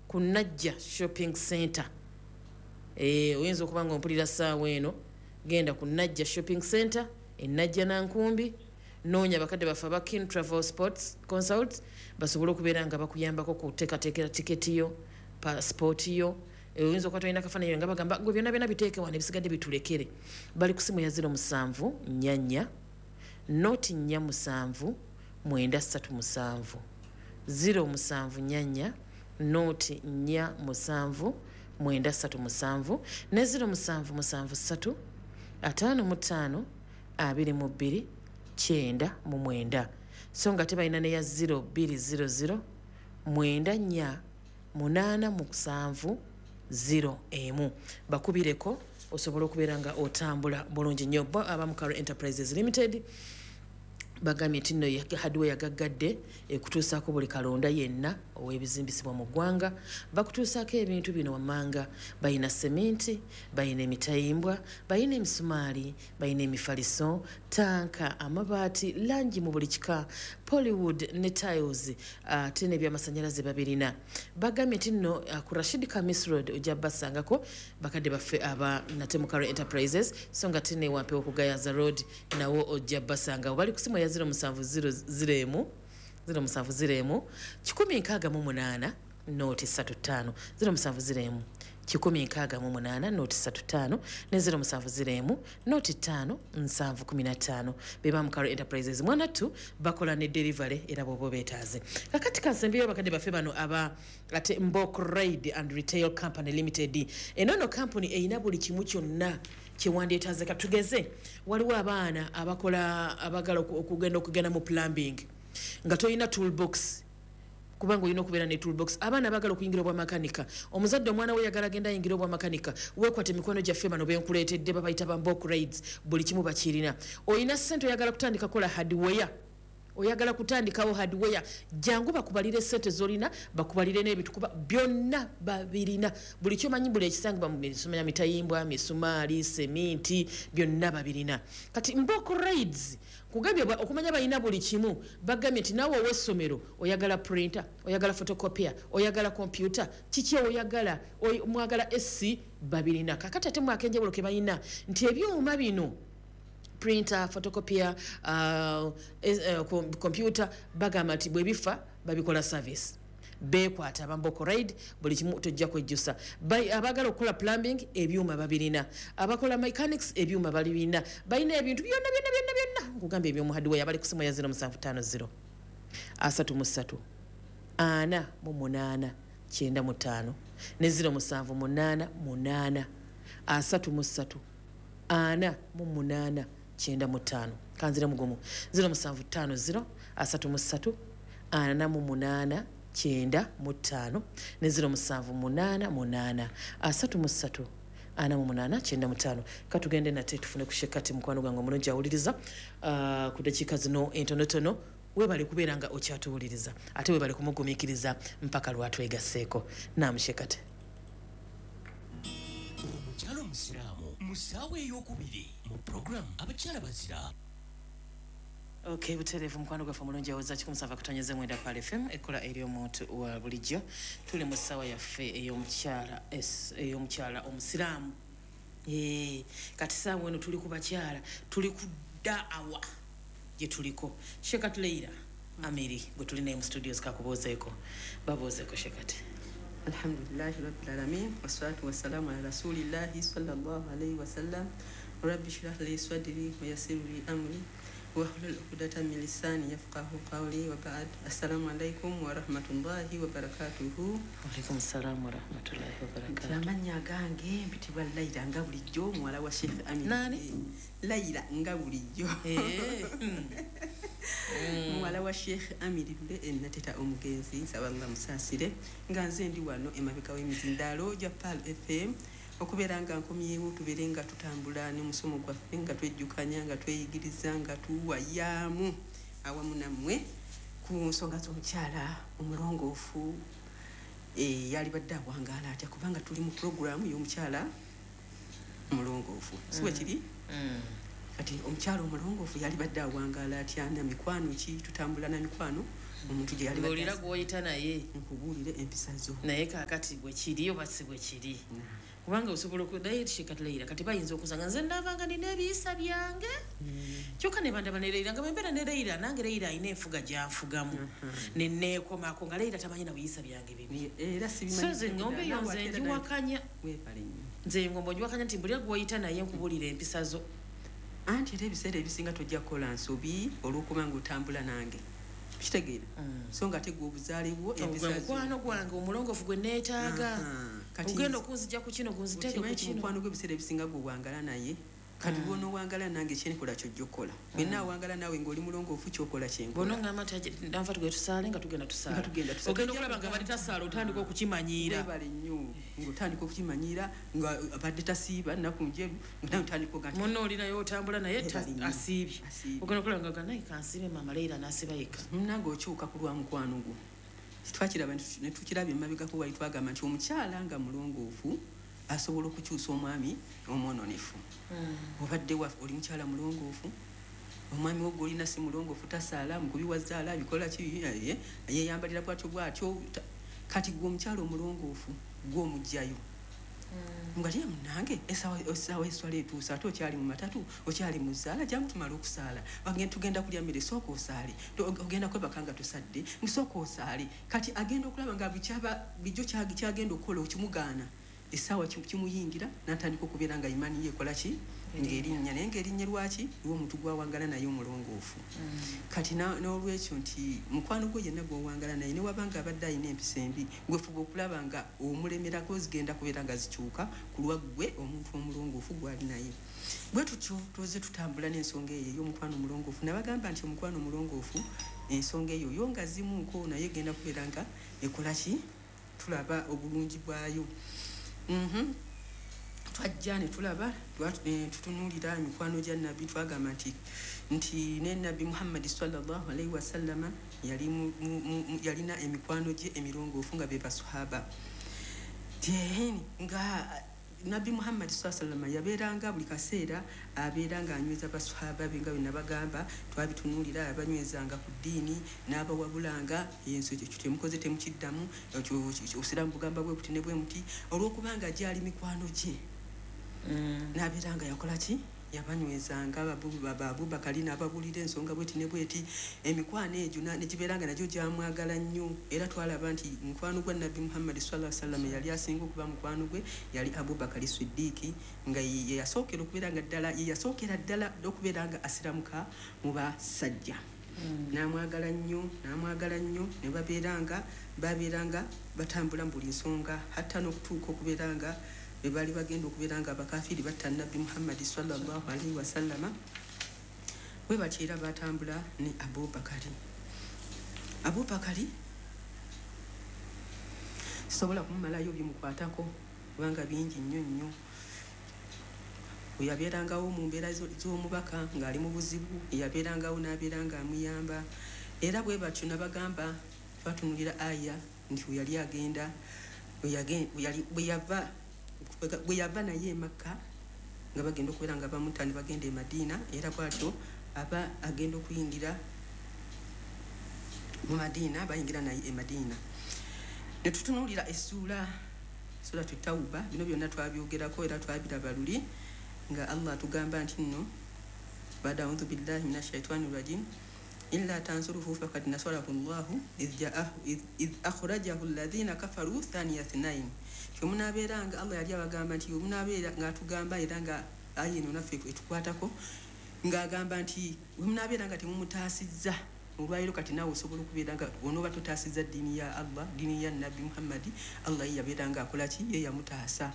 ku Najja shopping center. Oyinza okuba nga ompulira ssaawa eno, genda ku Najja shopping center Najja Nankumbi, noonya bakadde baffe aba Kin Travel Sports Consult basobole okubeera nga bakuyambako kuteekateekera tiketi yo, passport yo. Oyinza okuba tolina kafaananyi nga bagamba gwe byonna byonna biteeke wano ebisigadde bitulekere. Bali ku simu ya 07 44 noti 47 937 07 noti 47 937 ne 0773 55 22 9 so nga tebalina neya 0200 94 8 7 bakubireko osobola okubeera nga otambula bulungi nnyo. Abamukaro Enterprises Limited bagambye nti nno hardware yagaggadde ekutuusaako buli kalonda yenna ow'ebizimbisibwa mu ggwanga, bakutuusaako ebintu bino wammanga. Bayina seminti, bayina emitayimbwa, bayina emisumaali, bayina emifaliso, tanka, amabaati, langi mu buli kika, Polywood ne tiles, ate n'ebyamasanyalaze babirina. Bagambye nti nno ku Rashid Kamis Road ojja basangako bakadde baffe aba Natemukaro Enterprises, so nga tene wampe okugayaza road nawo ojja basanga. Bali ku simu ya 0700 070 168 noti 35 0700 168 noti 35 ne 0700 noti 5 715 beba Mukaro Enterprises mwanatu bakola ne delivery era bobo betaaze. Kakati kansembiyo bakadde baffe bano aba ate Mbok Ride and Retail Company Limited. Enono company eyina buli kimu kyonna kyewandeetaaze. Katugeze waliwo abaana abakola abagala okugenda mu plumbing nga toyina toolbox, kubanga olina okubeera ne toolbox. Abaana bagala okuyingira obwa makanika, omuzadde omwana we yagala genda ayingira obwa makanika, weekwate emikono gyaffe bano benkuleetedde babayita ba Mbok Rides, buli kimu bakirina. Oyina ssente oyagala kutandika kola hardware, oyagala kutandikawo hardware, jangu bakubalire ssente zolina, bakubalire n'ebintu kuba byonna babirina. Buli kyomanyi buli ekisangibwa mu misumanya mitayimbwa, misumaali, seminti, byonna babirina. Kati Mbok Rides kugambye okumanya bayina buli kimu. Bagambye nti naawe ow'essomero oyagala printer, oyagala photocopier, oyagala computer, kiki oyagala, mwagala SC babirina. Kakati ate mwakenjewulo ke bayina nti ebyuma bino printer, photocopier, computer bagamba nti bwe bifa babikola service. Bekwata Mbok Ride buli kimu tojja kwejjusa. Abagala okukola plumbing ebyuma babirina, abakola mechanics ebyuma balibina, bayina ebintu byonna kugambye ebyomu hardware. Bali ku simu ya 0750 33 48 95 ne 0788 33 48 95 kanzira mugomu 0750 33 48 95 ne 0788 33 98 katugende nate tufune kushekati mukwano gwange omulungi awuliriza ku dakiika zino entonotono. Webale kubeera nga okyatuwuliriza ate webale kumugumiikiriza mpaka lwatwegasseeko. Namushekate omukyalo omusiraamu mu ssaawa ey'okubiri mu puroguramu abakyala bazira. Okay, buterevu mukwano gwaffe omulungi awuza 107.9 Pal FM ekola eri omuntu wa bulijjo. Tuli mu ssaawa yaffe ey'omukyala omusiraamu. Kati ssaawa eno tuli ku bakyala, tuli ku daawa gye tuliko. Shekati Leila Amiri gwe tuli naye mu studios kakubuuzeeko. Babuuzeeko Shekati. Alhamdulillahi rabbil alamin wassalatu wassalamu ala rasulillahi sallallahu alayhi wa sallam. Rabbi shrah li sadri wa yassir li amri wahlul 'uqdatan min lisani yafqahu qawli wa ba'd. Assalamu alaykum wa rahmatullahi wa barakatuhu. Wa alaykum assalam wa rahmatullahi wa barakatuhu. Amanya gange mpitibwa Laila nga bulijjo muwala wa Sheikh Amin. Nani? Laila nga bulijjo. Muwala wa Sheikh Amiri nateta omugenzi sabanga musasire nga nze ndi wano emabeka w'emizindaalo gya Pal FM okubeera nga nkomyewo tubeere nga tutambula ne musomo gwaffe nga twejjukanya nga tweyigiriza nga tuwayaamu awamu nammwe ku nsonga z'omukyala omulongoofu. Yali badde awangaala atya kubanga tuli mu puroguramu y'omukyala omulongoofu siwe kiri. Kati omukyala omulongoofu yali badde awangaala atya na mikwano ki tutambula na mikwano omuntu gye yali ng'olira gw'oyita naye nkubuulire empisa zo naye kaakati bwe kiri oba si bwe kiri kubanga osobola naye shekatuleira kati bayinza okusanga nze ndabanga nina ebiyisa byange kyokka ne bandaba ne Leira nga bembeera ne Leira nange Leira alina enfuga gyanfugamu ne neekomako nga Leira tamanyi na biyisa byange bibi era so nze ngombe eyo nze ngiwakanya weepale nnyo nze ngombe ngiwakanya nti buli gw'oyita naye nkubuulira empisa zo anti era ebiseera ebisinga tojja kukola nsobi olw'okuba ng'otambula nange kitegeera so nga tegwa obuzaale bwo empisa zo mukwano gwange omulongoofu gwe neetaaga ogenda okunzijja ku kino gunziteeke ku kino mukwano gw'ebiseera ebisinga gwe wangala naye kati bwona owangala nange kyenikola kyojja okukola bwenna awangala naawe ng'oli mulongoofu kyokola kyenkola bona ngamba nti tugenda tusaale nga tugenda tusaala ogenda okulaba nga bali tasaala otandika okukimanyiira bale nnyo ng'otandika okukimanyiira nga abadde tasiiba nnaku njeru nga nawe otandika oga munno olinayo otambula naye asiibye ogenda okulaba nga ganaye kansiibe maama Leira n'asiba yekka nange okyuka ku lwa mukwano gwo twakiraba ne tukirabye emabegako wali twagamba nti omukyala nga mulongoofu asobola okukyusa omwami omwononefu obadde oli mukyala mulongoofu omwami wo gwolina si mulongoofu tasaala mukubi wa zzaala bikola ki yeyambalira bwatyo kati gwe omukyala omulongoofu gw'omugjayo nga liye munange essaawa eswala etuusa ate okyali mu matatu okyali mu zzaala jangu tumale okusaala tugenda kulya mmere sooka osaale ogenda kwebaka nga tusadde ngisooka osaale kati agenda okulaba nga bijjo kyagenda okukola okimugaana essaawa kimuyingira n'atandika okubeera nga imaani ye ekola ki ng'erinnya naye ng'erinnya lwaki lw'omuntu gwawangala naye omulongoofu kati n'olwekyo nti mukwano gwe yenna gw'owangala naye ne wabanga abadde alina empisa embi gwefuba okulaba nga omulemerako zigenda kubeera nga zikyuka ku lwa ggwe omuntu omulongoofu gwali naye bwe tutyo tuze tutambula n'ensonga eyo ey'omukwano omulongoofu nabagamba nti omukwano omulongoofu ensonga eyo yo nga zimuko naye egenda kubeera nga ekola ki tulaba obulungi bwayo twajja ne tulaba tutunuulira emikwano gya nabbi twagamba nti ne nabbi Muhammad sallallahu alaihi wasallama yalina emikwano gye emirongoofu nga be basahaba nga nabbi Muhammad sallallahu alaihi wasallama yabeeranga buli kaseera abeera ng'anyweza basahaba be nga bwe nabagamba twabitunuulira abanywezanga ku ddiini n'abawabulanga enso ekyo temukoze temukiddamu obusiraamu bugamba bwe buti ne bwe muti olw'okubanga gyali mikwano gye n'abeera nga yakola ki yabanywezanga Abubakari n'ababuulira ensonga bweti ne bweti emikwano egyo negibeera nga nagyo gyamwagala nnyo era twalaba nti mukwano gwa nabbi Muhammad sallallahu alaihi wasallam yali asinga okuba mukwano gwe yali Abubakari Siddiiki nga yasookera ddala okubeera nga asiramuka mu basajja n'amwagala nnyo ne babeera nga batambula mu buli nsonga hatta n'okutuuka okubeera nga be baali bagenda okubeera nga abakafiri batta nabbi Muhammad sallallahu alaihi wasallama bwe batyo era batambula ne Abubakari sobola kumumalayo byemukwatako kubanga bingi nnyo yabeerangawo mu mbeera z'omubaka ng'ali mu buzibu yabeerangawo n'abeera nga amuyamba era bwe batyo nabagamba twatunulira aya nti yali agenda bwe yava naye e Makka nga bagenda okubeera nga bamutta ne bagenda e Madiina era bwatyo aba agenda okuyingira mu Madiina bayingira naye e Madiina ne tutunuulira sura Tawba bino byonna twabyogerako era twabiraba luli nga Allah tugamba nti nno bada a'udhu billahi minash shaitani rajim illa tansuruhu faqad nasarahu Allahu idh akhrajahu alladhina kafaru thaniya ithnain kyomunaabeeranga Allah yali abagamba nti omunaabeera ng'atugamba era nga ayino naffe etukwatako ng'agamba nti wemunaabeera nga temumutaasizza olwaliro kati naawe osobola okubeera nga onooba totaasizza ddiini ya Allah ddiini ya nabbi Muhammad Allah ye yabeera nga akola ki ye yamutaasa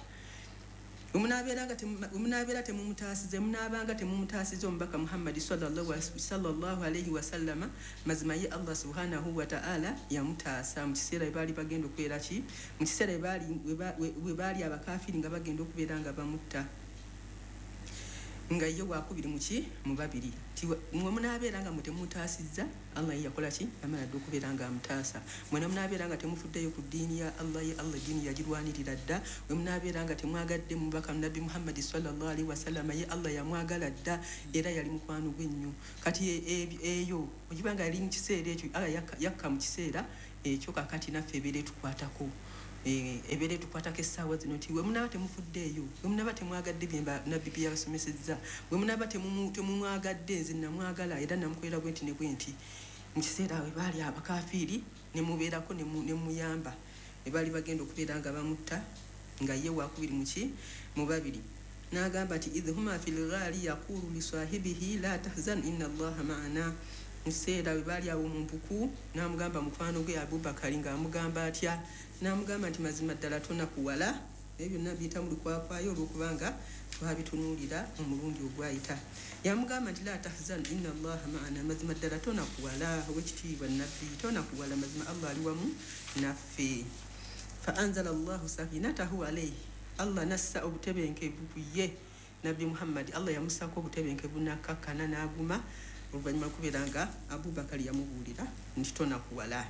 omunaabeera temumutaasize munaabanga temumutaasize omubaka Muhammad sallallahu alaihi wasallama mazima ye Allah subhanahu wa ta'ala yamutaasa mu kiseera baali bagenda okubeera ki mu kiseera bwe baali abakafiri nga bagenda okubeera nga bamutta nga ye wakubiri muki mu babiri mwe munaabeera nga mutemutaasizza Allah yakola ki yamala dde okubeera nga amutaasa mwena munaabeera nga temufuddeyo ku ddiini ya Allah ye Allah ddiini yagirwanirira dda we munaabeera nga temwagadde mubaka Nabbi Muhammad sallallahu alaihi wasallam ye Allah yamwagala dda era yali mukwano gw'ennyo kati eyo ogibanga yali mu kiseera ekyo Allah yakka mu kiseera ekyo kakati naffe ebeere tukwatako ebere tukwatako essaawa zino nti we munaba temufuddeeyo we munaba temwagadde byemba nabbi bye yabasomesezza we munaba temumwagadde nze namwagala era namukolera bwe nti ne bwe nti mu kiseera we baali abakafiiri ne mubeerako ne muyamba ne baali bagenda okubeera nga bamutta nga ye wakubiri muki mu babiri n'agamba nti idh huma fil ghaali yaqulu li sahibihi la tahzan inna allaha ma'ana museera we baali awo mu mpuku n'amugamba mukwano gwe Abubakari ng'amugamba atya n'amugamba nti mazima ddala tonakuwala ebyo byonna biyita mu lukwakwayo olw'okubanga twabitunuulira omulundi ogwayita yamugamba nti la tahzan inna allaha ma'ana mazima ddala tonakuwala ow'ekitiibwa nabbi tonakuwala mazima Allah ali wamu naffe fa anzala allahu sakinatahu alayhi Allah nassa obutebenkevu ye nabbi Muhammad Allah yamusako obutebenkevu nakkakkana n'aguma oluvannyuma kubeera nga Abubakari yamubuulira nti tonakuwala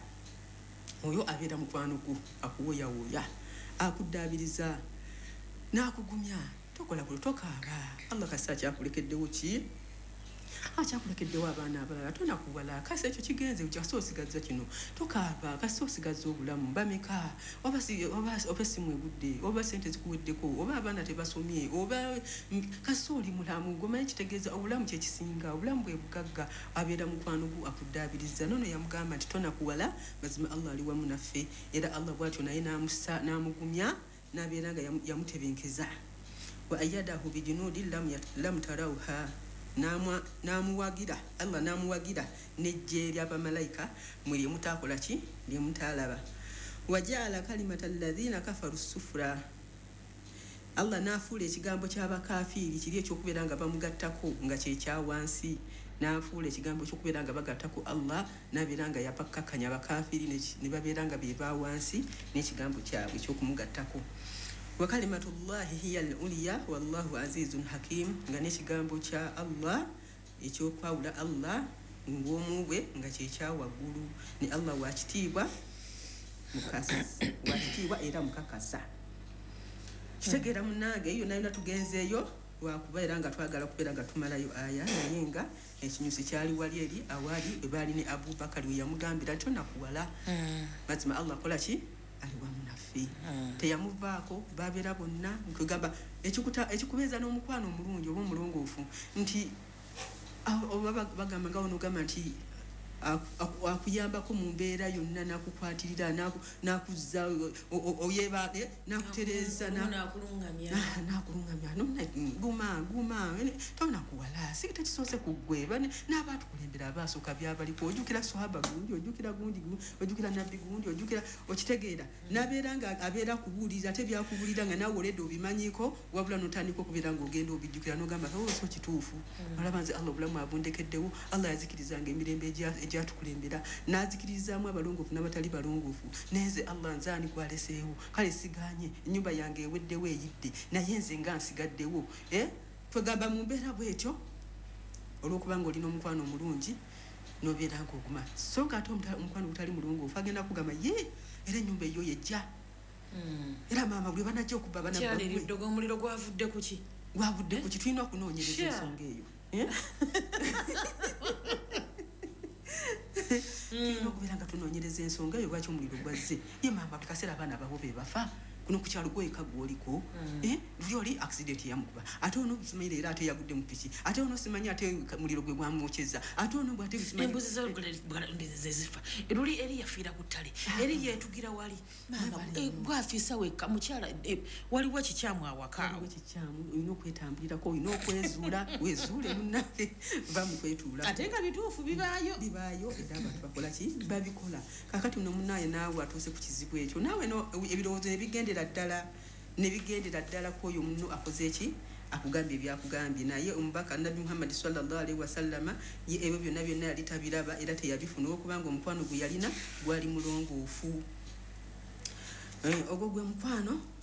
oyo abeera mukwano gwo akuwoyawooya akuddaabiriza n'akugumya tokola buli tokaaba Allah kasi akyakulekeddewo ki akyakulekeddewo abaana abalala tonakuwala kasi ekyo kigenze kyasi osigaza kino tokaaba kasi osigaza obulamu bameka oba simu egudde oba sente zikuweddeko oba abaana tebasomye oba kasi oli mulamu gomanyi kitegeeza obulamu kyekisinga obulamu bwe bugagga abeera mukwano gwo akuddaabiriza nono yamugamba nti tonakuwala mazima Allah ali wamu naffe era Allah bw'atyo naye n'amugumya n'abeera nga yamutebenkeza wa ayyadahu bijunudi lam tarawha namuwagira Allah namuwagira nejje ly'abamalayika mwe lyemutakola ki lyemutalaba wajala kalimata alladhina kafaru sufra Allah nafuula ekigambo ky'abakafiiri kiri ekyokubeera nga bamugattako nga kyekyawansi nafuula ekigambo ekyokubeera nga bagattako Allah nabeera nga yapakkakanya abakafiiri ne babeera nga be bawansi n'ekigambo kyabwe ekyokumugattako wa kalimatullahi hiya al-ulya wallahu azizun hakim nga n'ekigambo kya Allah ekyokwawula Allah ng'omubwe nga kyekyawaggulu ne Allah wakitiibwa wakitiibwa era mukakasa kitegeera munnange eyo nayo tugenzeeyo lwakuba era nga twagala kubeera nga tumalayo aya naye nga ekinyusi kyali wali eri awali ebaali ne Abubakari we yamugambira tonakuwala mazima Allah kola ki ali wamu naffe teyamuvaako babeera bonna nkugamba ekikubeeza n'omukwano omulungi oba omulongoofu nti oba bagamba nga onogamba nti akuyambako mu mbeera yonna nakukwatirira nakuzza oyebade nakutereeza nakulungamya guma tonakuwala si tekisoose kuggwe n'abatukulembera abasooka byabaliko ojjukira swahaba gundi ojjukira gundi ojjukira nabbi gundi ojjukira okitegeera nabeera nga abeera kubuulira ate byakubuulira nga nawe oledde obimanyiko wabula notandika okubeera ngaogenda obijjukira nogamba so kituufu olaba nze Allah obulamu abundekeddewo Allah yazikirizanga emirembe atukulembera nazikirizaamu abalongoofu n'abatali balongoofu nenze Allah nzaani gwaleseewo kale siganye ennyumba yange eweddewo eyidde naye nze nga nsigaddewo twegamba mu mbeera bwetyo olw'okuba nga olina omukwano omulungi n'obeera ng'oguma so nga ate omukwano gutali mulongoofu agenda kugamba ye era ennyumba eyo yejja era maama gwe banajja okuba banabagwe omuliro gwavudde ku ki tulina okunoonyereza ensonga eyo tulina okubeera nga tunoonyereza ensonga eyo lwaki omuliro gwazze ye maama buli kaseera abaana babo be bafa kuno ku kyalo gweka gwoliko luli oli accident yamukuba ate ono simanyi era ate yagudde mu piki ate ono simanyi ate muliro gwe gwamwokyeza ate ono bwate embuzi zezifa luli eri yafiira ku ttale eri yetugira wali bwafiisa wekka mukyala waliwo ekikyamu awakaawo olina okwetambulirako olina okwezuula wezuule munnafe bamukwetuula ate nga bituufu bibaayo era abantu bakola ki babikola kakati no munnaye naawe atuuse ku kizibu ekyo naawe ebirowoozo nebigendera ddala kwoyo munno akoze eki akugambye ebyakugambye naye omubaka Nabbi Muhammad sallallahu alaihi wasallama ye ebyo byonna yali tabiraba era teyabifuna okubanga omukwano gwe yalina gwali mulongoofu ogwo gwe mukwano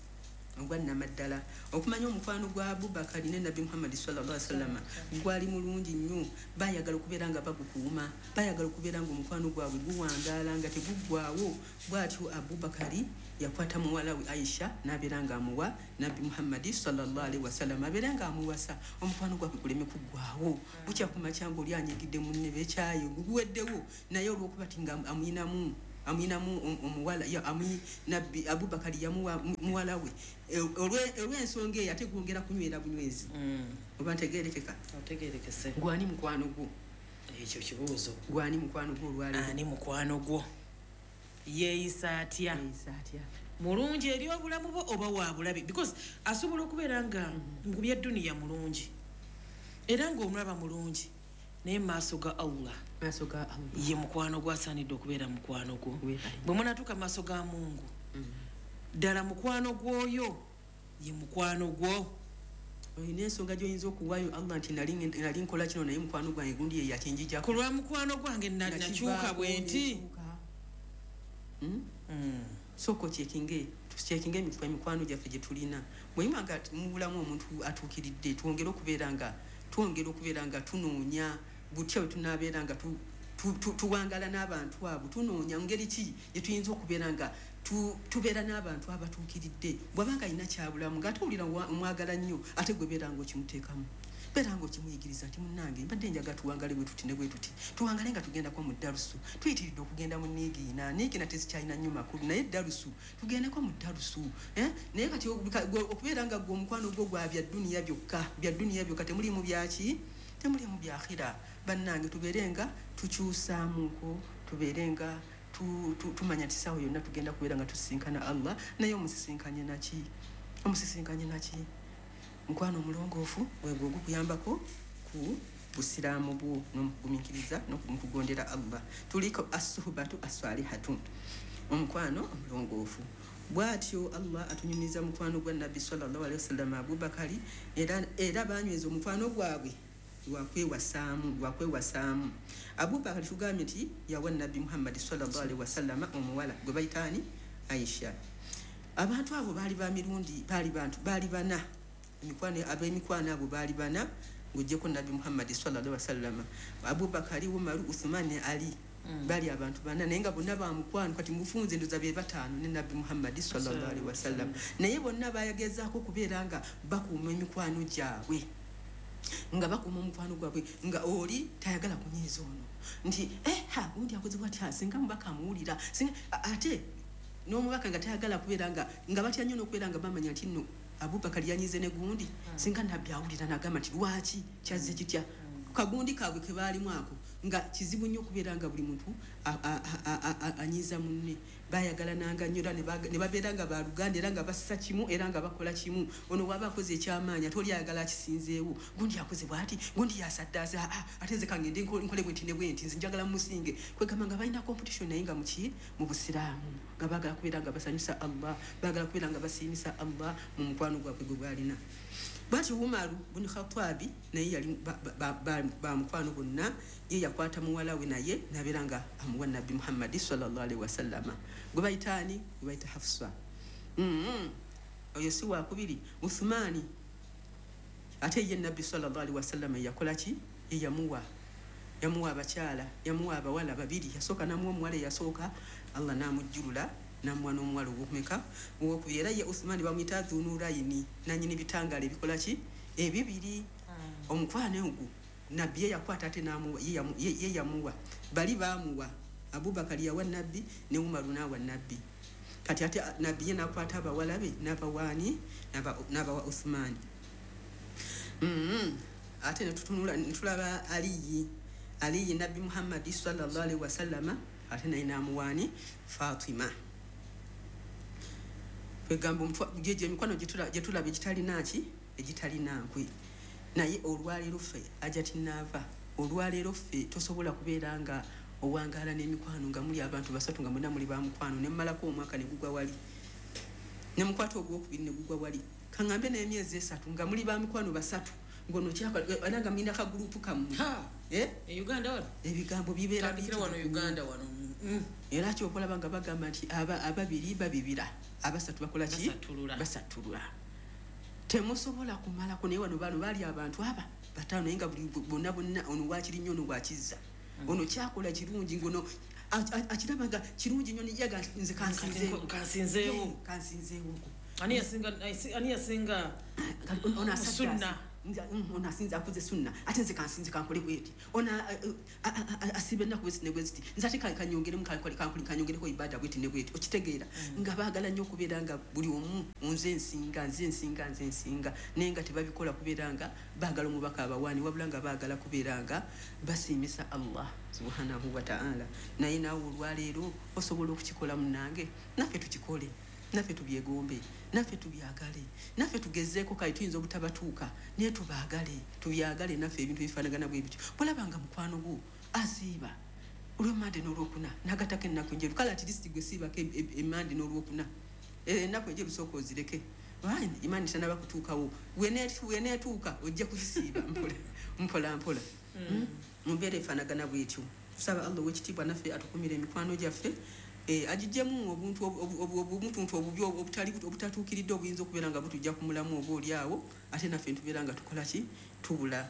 ogwannamaddala okumanya omukwano gwa Abubakari ne Nabbi Muhammad sallallahu alaihi wasallam gwali mulungi nnyo bayagala okubeera nga bagukuuma bayagala okubeera nga omukwano gwabwe guwangaala nga teguggwaawo bw'atyo Abubakari yakwata muwala we Aisha n'abeera nga amuwa Nabbi Muhammad sallallahu alaihi wasallam abeera nga amuwasa omukwano gwabwe guleme kuggwaawo bukya ku makya ng'oli anyigidde mu nnebe ekyayo guguweddewo naye olw'okuba ti nga amuyinamu omuwala ya Nabbi Abubakari yamuwa muwala we olw'ensonga eyo ate gwongera kunywera bunywezi oba ntegeerekeka otegeerekese gwani mukwano gwo ekyo kibuuzo gwani mukwano gwo olwaleero ani mukwano gwo yeeyisa atya mulungi eri obulamu bwo oba wabulabi because asobola okubeera nga mu byedduniya mulungi era ng'omulaba mulungi naye maaso ga Allah ye mukwano gwasaanidde okubeera mukwano gwo bwe munatuuka maaso ga Mungu ddala mukwano gwoyo ye mukwano gwo olina ensonga gy'oyinza okuwaayo Allah nti nali nkola kino naye mukwano gwange gundi ye yakinjijako ku lwa mukwano gwange nakyuka bwe nti soko kyekinge emikwano gyaffe gye tulina bweyima nga mu bulamu omuntu atuukiridde twongere okubeera nga tunoonya butya bwe tunaabeera nga tuwangala n'abantu abo tunoonya ngeri ki gye tuyinza okubeera nga tubeera n'abantu abatuukiridde bw'abanga alina kyabulamu ng'ate owulira omwagala nnyo ate gwe beera nga okimuteekamu beera nga okimuyigiriza nti munnange mbadde njaga tuwangale bwe tuti ne bwe tuti tuwangale nga tugendako mu dalusu tuyitiridde okugenda mu niigiina tezikyalina nnyo makulu naye dalusu tugendeko mu dalusu naye kati okubeera nga gwe omukwano gwo gwa byadduniya byokka temulimu byaki temulimu byakhira bannange tubeere nga tukyusaamuko tubeere nga tumanya nti saawa yonna tugenda kubeera nga tusisinkana Allah naye omusisinkanye naki mukwano omulongoofu wegwe ogukuyambako ku busiraamu bwo n'omukugumiikiriza n'okugondera Allah tuliko as-suhbatu as-salihatu omukwano omulongoofu bw'atyo Allah atunyumiza mukwano gwa Nabbi sallallahu alaihi wasallam Abubakari era banyweza omukwano gwabwe lwakwewasaamu Abubakari tugambye nti yawa Nabbi Muhammad sallallahu alaihi wasallam omuwala gwe bayitaani Aisha abantu abo baali bana ab'emikwano abo baali bana ng'oggyeko Nabbi Muhammad sallallahu alaihi wasallam Abubakari Umaru Uthman ne Ali bali abantu bana naye nga bonna bamukwano kati mufunze ndoza be bataano ne Nabbi Muhammad sallallahu alaihi wasallam naye bonna bayagezaako okubeera nga bakuuma emikwano gyabwe nga bakuuma omukwano gwabwe nga oli tayagala kunyiiza ono nti gundi akoze bwatya singa mubaka amuwulira ate n'omubaka nga tayagala kubeera nga batya nnyo n'okubeera nga bamanya nti nno Abubakari yanyize ne gundi singa Nabbi awulira n'agamba nti lwaki kyazze kitya kagundi kaabwe ke baalimu ako nga kizibu nnyo okubeera nga buli muntu anyiiza munne bayagala nanga nnyo era ne babeera nga baluganda era nga bassa kimu era nga bakola kimu ono waba akoze ekyamaanyi ate oli ayagala akisinzeewo gundi yakoze bwati gundi yasaddaze ate nze kangende nkole bwenti ne bwenti nze njagala musinge kwegamba nga balina competition naye nga mu busiraamu nga baagala kubeera nga basanyusa Allah baagala kubeera nga basiimisa Allah mu mukwano gwabwe gwe bwalina bwati Umaru bun Khattabi naye yali bamukwano bonna ye yakwata muwala we naye nabeera nga amuwa Nabbi Muhammad sallallahu alaihi wasallam gwe bayitaani gwe bayita Hafsa oyo si wakubiri Uthmani ate ye Nabbi sallallahu alaihi wasallam yakola ki ye yamuwa abakyala yamuwa abawala babiri yasooka namuwa omuwala yasooka Allah namujjulula namuwa n'omuwala ogwokumeka owokubiri era ye Uthmani bamuyita Dhunurayini nanyini bitangala ebikola ki ebibiri omukwano ogwo Nabbi ye yakwata ate ye yamuwa bali bamuwa Abubakari yawa Nabbi ne Umaru n'awa Nabbi kati ate Nabbi ye nakwata abawala be n'abawaani n'abawa Uthmani ate netulaba Aliyi Nabbi Muhammad sallallahu alaihi wasallam ate naye n'amuwaani Fatima kwegamba jeje emikwano gye tulaba egitalina nkwe naye olwaleero ffe ajja tinnaava olwaleero ffe tosobola kubeera nga owangaala n'emikwano nga muli abantu basatu nga mwenna muli bamukwano ne mmalako omwaka ne gugwa wali ne mukwata ogwokubiri ne gugwa wali kaŋŋambe n'emyezi 3 nga muli bamukwano basatu ngono kyaka nga mulina kagurupu kammwe Uganda wano ebigambo bibeera wano Uganda wano era kyokolaba nga bagamba nti ababiri babibira abasatu bakola ki basatulula temusobola kumalako naye wano bano baali abantu aba bataano naye nga bonna ono wakiri nnyo ono wakizza ono kyakola kirungi ngono akiraba nga kirungi nnyo nijaga nze kansinzeewo ani yasinga ono sunna ono asinza akuze sunna ate nze kansinze kankole bweti ona asibe ennaku bwezi ne bweziti nze ate kanyongeremu kanyongereko ibada bweti ne bweti okitegeera nga baagala nnyo okubeera nga buli omu nze nsinga naye nga tebabikola kubeera nga baagala omubaka abawaani wabula nga baagala kubeera nga basiimisa Allah subhanahu wa ta'ala naye naawe olwaleero osobola okukikola munange naffe tukikole naffe tubyegombe naffe tubyagale naffe tugezeeko kale tuyinza obutabatuuka naye tubyagale naffe ebintu bifaanagana bwe bityo bwolabanga mukwano gwo asiiba olw'emmande n'olwokuna n'agatako ennaku enjeru kale ati lisiti gwe siibako emmande n'olwokuna ennaku enjeru sooka ozireke imani tanaba kutuukawo weneetuuka ojja kuzisiiba mpola mumbeera efaanagana bwetyo tusaba Allah ow'ekitiibwa naffe atukumira emikwano gyaffe ajijjemu obumuntu obubi obutatuukiridde obuyinza okubeera nga butujja ku mulamu oba oli awo ate naffe ntubeera nga tukola ki tubula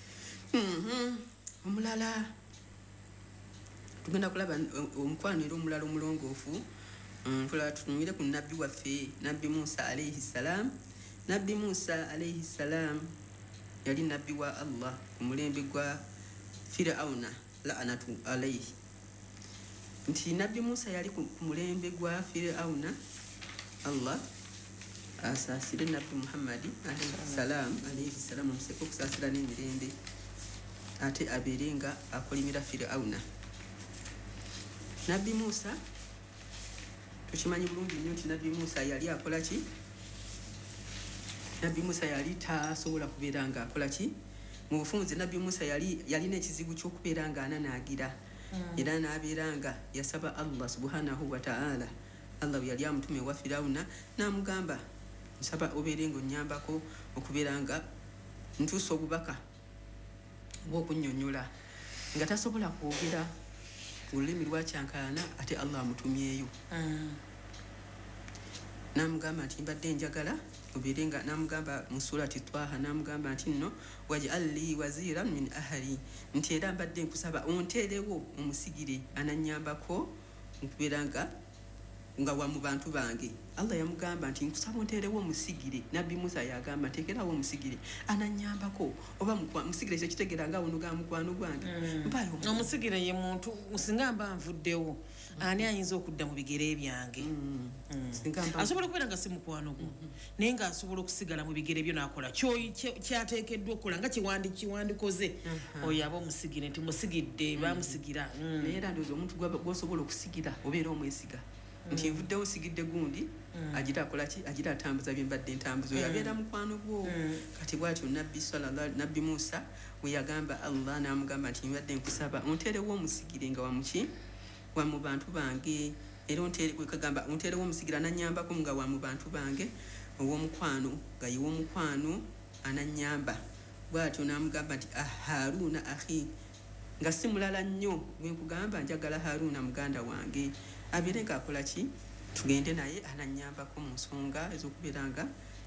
omulala tugenda kulaba omukwano era omulala omulongoofu tulaba tutumire ku nabbi waffe nabbi Musa alayhi salam nabbi Musa alayhi salam yali nabbi wa Allah ku mulembe gwa Firauna la'anatu alayhi nti nabbi Musa yali ku mulembe gwa Firauna Allah asaasire nabbi Muhammad alayhi salam omuseko okusaasira n'emirembe ate abeere nga akolimira Firauna nabbi Musa tukimanyi bulungi nnyo nti nabbi Musa yali akola ki nabbi Musa yali tasobola kubeera nga akola ki mu bufunze nabbi Musa yalina ekizibu ky'okubeera nga ananaagira era n'abeera nga yasaba Allah subhanahu wa ta'ala Allah yali amutume wa Firauna n'amugamba nsaba obeere ng'onnyambako okubeera nga ntuusa obubaka bw'okunnyonnyola nga tasobola kwogera olulimi lwakyankalana ate Allah amutumyeyo n'amugamba nti mbadde njagala obeere nga n'amugamba mu surati Twaha n'amugamba nti nno waj'al li waziran min ahli nti era mbadde nkusaba onteerewo omusigire anannyambako okubeera nga wa mu bantu bange Allah yamugamba nti nkusaba onteerewo omusigire nabbi Musa yagamba nteekerawo omusigire anannyambako oba musigire kye kitegeera nga wono ga mukwano gwange mpayo omusigire ye muntu singa mba nvuddewo ani ayinza okudda mu bigere byange asobola okubeera nga si mukwano gwo naye nga asobola okusigala mu bigere byo n'akola kyateekeddwa okukola nga kiwandikoze oyo aba omusigire nti musigidde bamusigira naye era ndowooza omuntu gw'osobola okusigira obeera omwesiga nti nvuddewo sigidde gundi agira akola ki agira atambuza bye mbadde ntambuza oyo abeera mukwano gwo kati bw'atyo nabbi Musa we yagamba Allah n'amugamba nti mbadde nkusaba onteerewo omusigire nga wamuki wa mu bantu bange era kagamba onteerewo omusigire anannyambako nga wa mu bantu bange ow'omukwano nga ye w'omukwano anannyamba bw'atyo n'amugamba nti Haruna akhi nga si mulala nnyo bwe nkugamba njagala Haruna muganda wange abeere ng'akola ki tugende naye anannyambako mu nsonga ez'okubeera nga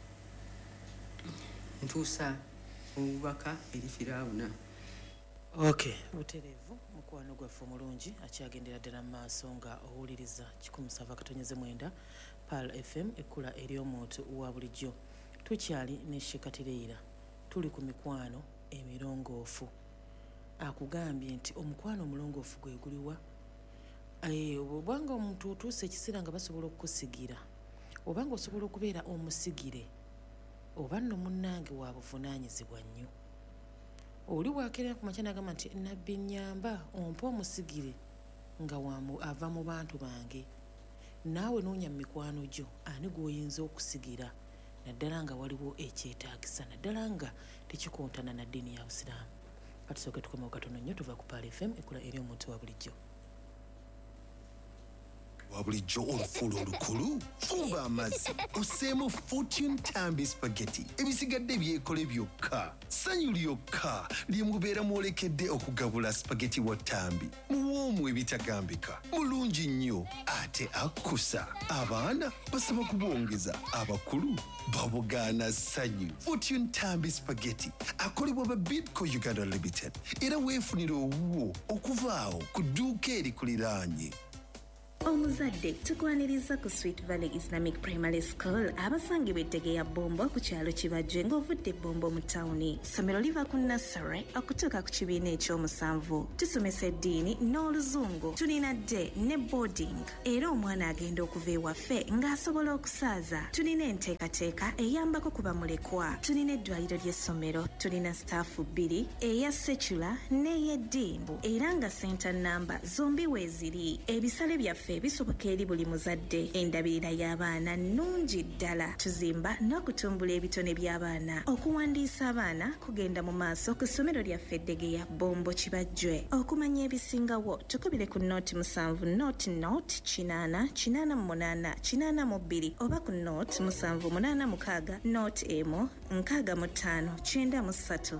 ntuusa obubaka eri Firauna. Butereevu mukwano gwaffe omulungi akyagendera ddala mu maaso nga owuliriza 17.9 Pal FM ekkula ery'omuntu wa bulijjo tukyali ne Shekatireira tuli ku mikwano emirongoofu akugambye nti omukwano omulongoofu gwe guliwa obanga omuntu otuuse ekiseera nga basobola okukusigira obanga osobola okubeera omusigire oba nno munnange wa buvunaanyizibwa nnyo oli bwakeerera ku makya n'agamba nti nabbi nnyamba ompa omusigire nga ava mu bantu bange naawe noonya mu mikwano gyo ani gw'oyinza okusigira naddala nga waliwo ekyetaagisa naddala nga tekikontana na ddiini ya busiraamu katusooke tukomewo katono nnyo tuva ku Pal FM ekkula eri omuntu wa bulijjo. wabulijjo olufuula olukulu fuba amazzi oseemu Fortune Tambi Spaghetti ebisigadde byekole byokka sanyu lyokka lyemubeera mwolekedde okugabula spaghetti wa Tambi muwoomu ebitagambika mulungi nnyo ate akkusa abaana basaba kubwongeza abakulu babugaana sanyu Fortune Tambi Spaghetti akolebwa ba Bidco Uganda Limited era weefunira owuwo okuvaawo ku dduuka erikuliraanye. Omuzadde tukwaniriza ku Sweet Valley Islamic Primary School abasangibwa Ettegeya Bombo ku kyalo Kibajje ng'ovudde Bombo mu tawuni. Ssomero liva ku nursery okutuuka ku kibiina ekyomusanvu. Tusomesa eddiini n'oluzungu. Tulina day ne boarding. Era omwana agenda okuva ewaffe ng'asobola okusaaza. Tulina enteekateeka eyambako ku bamulekwa. Tulina eddwaliro ly'essomero. Tulina staafu 2 eya secular n'ey'eddiini. Era nga center number zombi weeziri. Ebisale byaffe bisoboka eri buli muzadde. Endabirira y'abaana nnungi ddala. Tuzimba n'okutumbula ebitone by'abaana. Okuwandiisa abaana kugenda mu maaso ku ssomero lyaffe Ettegeya Bombo Kibajje. Okumanya ebisingawo tukubire ku note 7 note 8 8 8 oba ku note 786 note emu 65 93.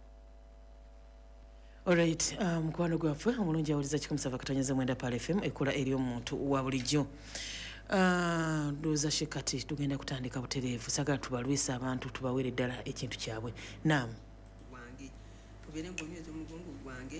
Alright, mukwano gwaffe omulungi awuliza 107.9 Pal FM ekola eri omuntu wa bulijjo. Ndoza shekati tugenda kutandika butereevu sagala tubalwisa abantu tubawere ddala ekintu kyabwe. Naam. Wange tubere ngomyezo mugongo gwange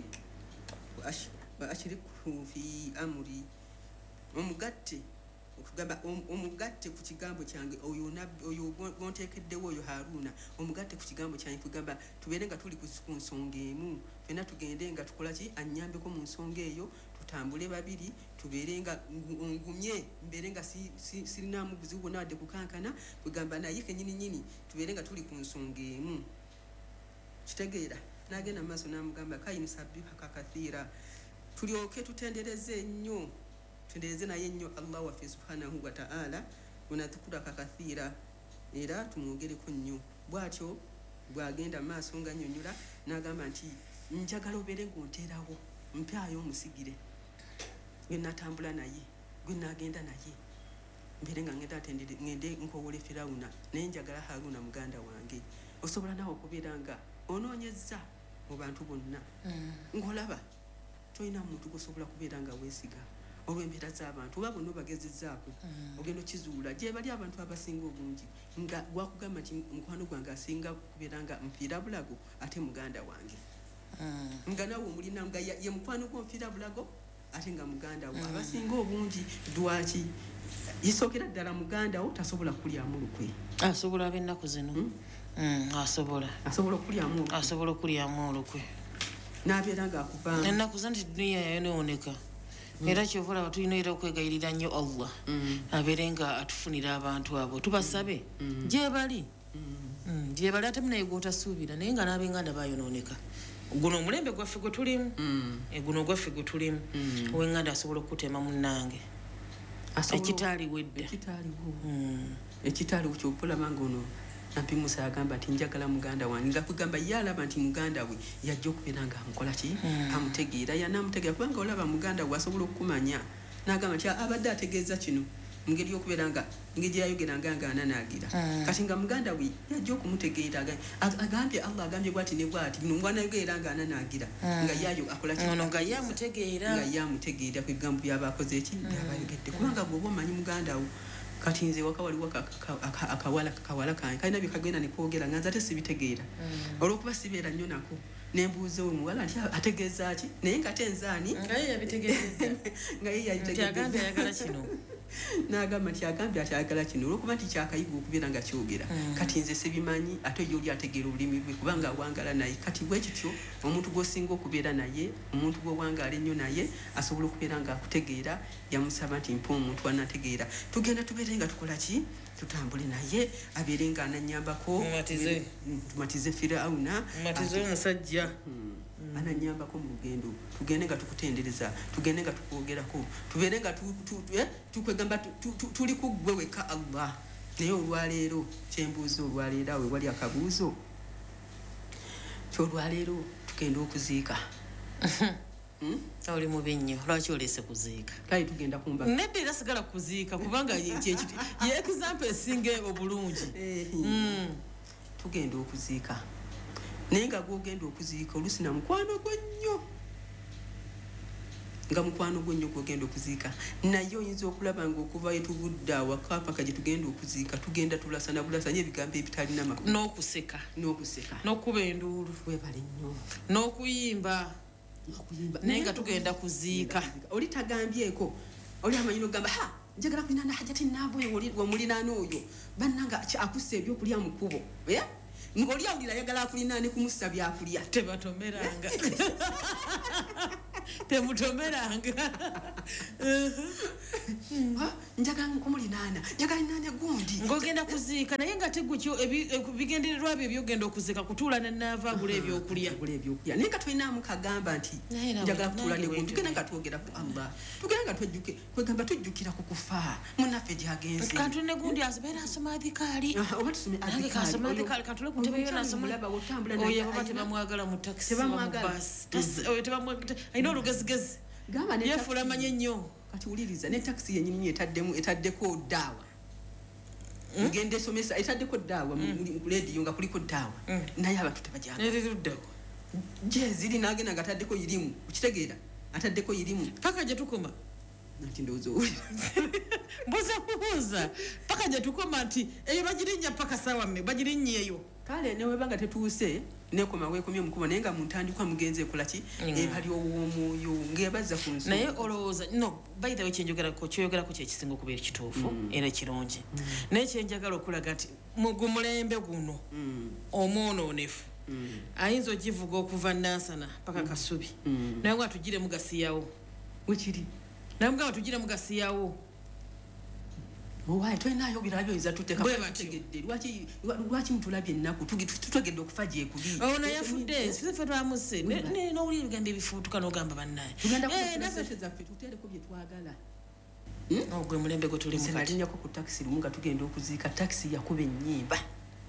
akiri kufi amuri omugatte okugamba omugatte ku kigambo kyange oyo gontekeddewo oyo Haruna omugatte ku kigambo kyange kugamba tubere nga tuli ku nsonga emu fena tugende nga tukola ki annyambeko mu nsonga eyo tutambule babiri tubere nga ngumye mbere nga sirina mubuzi wona wadde kukankana kugamba naye kenyini tubere nga tuli ku nsonga emu kitegeera nagenda maaso namugamba kayini sabbiha kakathira tulyoke tutendereze nnyo tendereze naye nnyo Allah waffe subhanahu wa ta'ala unatukura kakathira era tumwogereko nnyo bwatyo bwagenda maaso nga nnyonnyola n'agamba nti njagala obeere ng'onteerawo mpyayo omusigire gwe natambula naye gwe nagenda naye mbere nga ngende nkowole Firawuna naye njagala Haruna muganda wange osobola nawe okubeera nga onoonyezza mu bantu bonna ng'olaba tolina muntu gosobola kubeera nga weesiga olw'embeera z'abantu oba bonna obagezezzaako ogenda okizuula gye bali abantu abasinga obungi nga gwakugamba nti mukwano gwange asinga kubeera nga mpiira bulago ate muganda wange nga nawe omulina nga ye mukwano gwo mpiira bulago ate nga muganda wo abasinga obungi lwaki yisookera ddala muganda wo tasobola kulyamu lukwe asobola ab'ennaku zino asobola okulyamu olukwe n'abeera ng'akuvaamu ennaku zino duniya yayonooneka era kyovola tulina era okwegayirira nnyo Allah abeere nga atufunira abantu abo tubasabe gye bali ate munaye gw'otasuubira naye nga n'ab'enganda bayonooneka guno omulembe gwaffe gwe tulimu guno gwaffe gwe tulimu ow'enganda asobola okutema munnange ekitaaliwo edda ekitaaliwo kyokulaba ngaono Nabi Musa agamba nti njagala muganda wange nga kugamba yalaba nti muganda we yajja okubeera nga amukola ki amutegeera yanamutegeera kubanga olaba muganda we asobola okukumanya n'agamba nti abadde ategeeza kino ngeri y'okubeera nga engeri yayogeranga nga ananaagira kati nga muganda we yajja okumutegeera agambye Allah agambye bwati ne bwati bino mwana yogerera nga ananaagira nga yayo akola ki nga yamutegeera ku bigambo by'abakoze eki byabayogedde kubanga bw'oba omanyi muganda wo kati nze waka waliwo akawala kange kalina byekagenda nekwogera nga nze ate sibitegeera olw'okuba sibeera nnyo nako nembuuza omuwala nti ategeeza ki naye nga te nzaani nga ye yabitegeeza n'agamba nti agambye akyagala kino olw'okuba nti kyakayiga okubeera nga kyogera kati nze sibimanyi ate ye oli ategeera olulimi lwe kubanga awangala naye kati bwe kityo omuntu gw'osinga okubeera naye omuntu gw'owangala ennyo naye asobola okubeera nga akutegeera yamusaba nti mpa omuntu anategeera tugenda tubeere nga tukola ki tutambule naye abeere nga ananyambako tumatize Firawuna matize omusajja ananyambako mu lugendo tugende nga tukutendereza tugende nga tukwogerako tubeere nga tukwegamba tuli ku ggwe weka Allah naye olwaleero kyembuuza olwaleero awe wali akabuuzo kyolwaleero tugenda okuziika oli mubi nnyo lwaki oleese kuziika kale tugenda kumba nedda era sigala kuziika kubanga ye example esinga obulungi tugenda okuziika naye nga gwogenda okuziika oluusi na mukwano gwo nnyo nga mukwano gwo nnyo gwogenda okuziika naye oyinza okulaba ngaokuva yetuvudde awaka paka gye tugenda okuziika tugenda tulasana bulasanye ebigambo ebitalina makulu n'okuseka n'okuba enduulu webale nnyo n'okuyimba naye nga tugenda kuziika oli tagambyeko oli amanyi nogamba njagala kulina hajati naaboyo wamulinaana oyo bannanga akussa ebyokulya mu kkubo ng'oli awulira ayagala akulina ne kumussa byakulya tebatomeranga temutomeranga njagala nkumulinaana njagala ninaane gundi ng'ogenda kuziika naye nga tegukyo bigendererwa byo ebyogenda okuziika kutuula nenaava agula ebyokulya naye nga tulinaamu kagamba nti njagala kutuula ne gundi tugenda nga twogera ku Allah tugenda nga kwegamba tujjukira ku kufa munnaffe gyagenze kantu ne gundi abeera asoma adhikaali oba tusome nange kasoma adhikaali kantule ku ntebe yo nasoma oyo baba tebamwagala mu takisi mu basi ayina olugezigezi yefuula amanye nnyo kati wuliriza ne takisi yennyini etaddeko daawa ngende esomesa etaddeko daawa mu lediyo nga kuliko daawa naye abantu tebajyanereruddawo gyeziri nagenda nga ataddeko irimu okitegeera ataddeko irimu paka gye tukoma nti ndowooza owulira mbuza kubuuza paka gye tukoma nti eyo bagirinnya paka saawa mme bagirinnya eyo kale newebanga tetuuse nekoma weekomye omukubo naye nga muntandikwa mugenze ekolaki ebali ow'omwoyo ng'ebaza ku nsonga naye olowooza no by the way kyoyogerako kyekisinga okubeera ekituufu era ekirungi naye kyenjagala okulaga nti mugumulembe guno omwonoonefu ayinza ogivuga okuva nansana paka kasubi naye nga tugiremu gasiyawo wekiri naye mugamba tugiremu gasiyawo owaye tulinayo birabyo oyinza tuteekategedde lwaki mutulabye ennaku tutegedde okufa gyekuli ono yafudde ffe twamuse n'owulira ebigambo ebifuutuka n'ogamba bannaye sente zaffe tutereko bye twagala gwe mulembe gwe tuli mukatinyako ku takisi lumu nga tugenda okuziika takisi yakuba ennyimba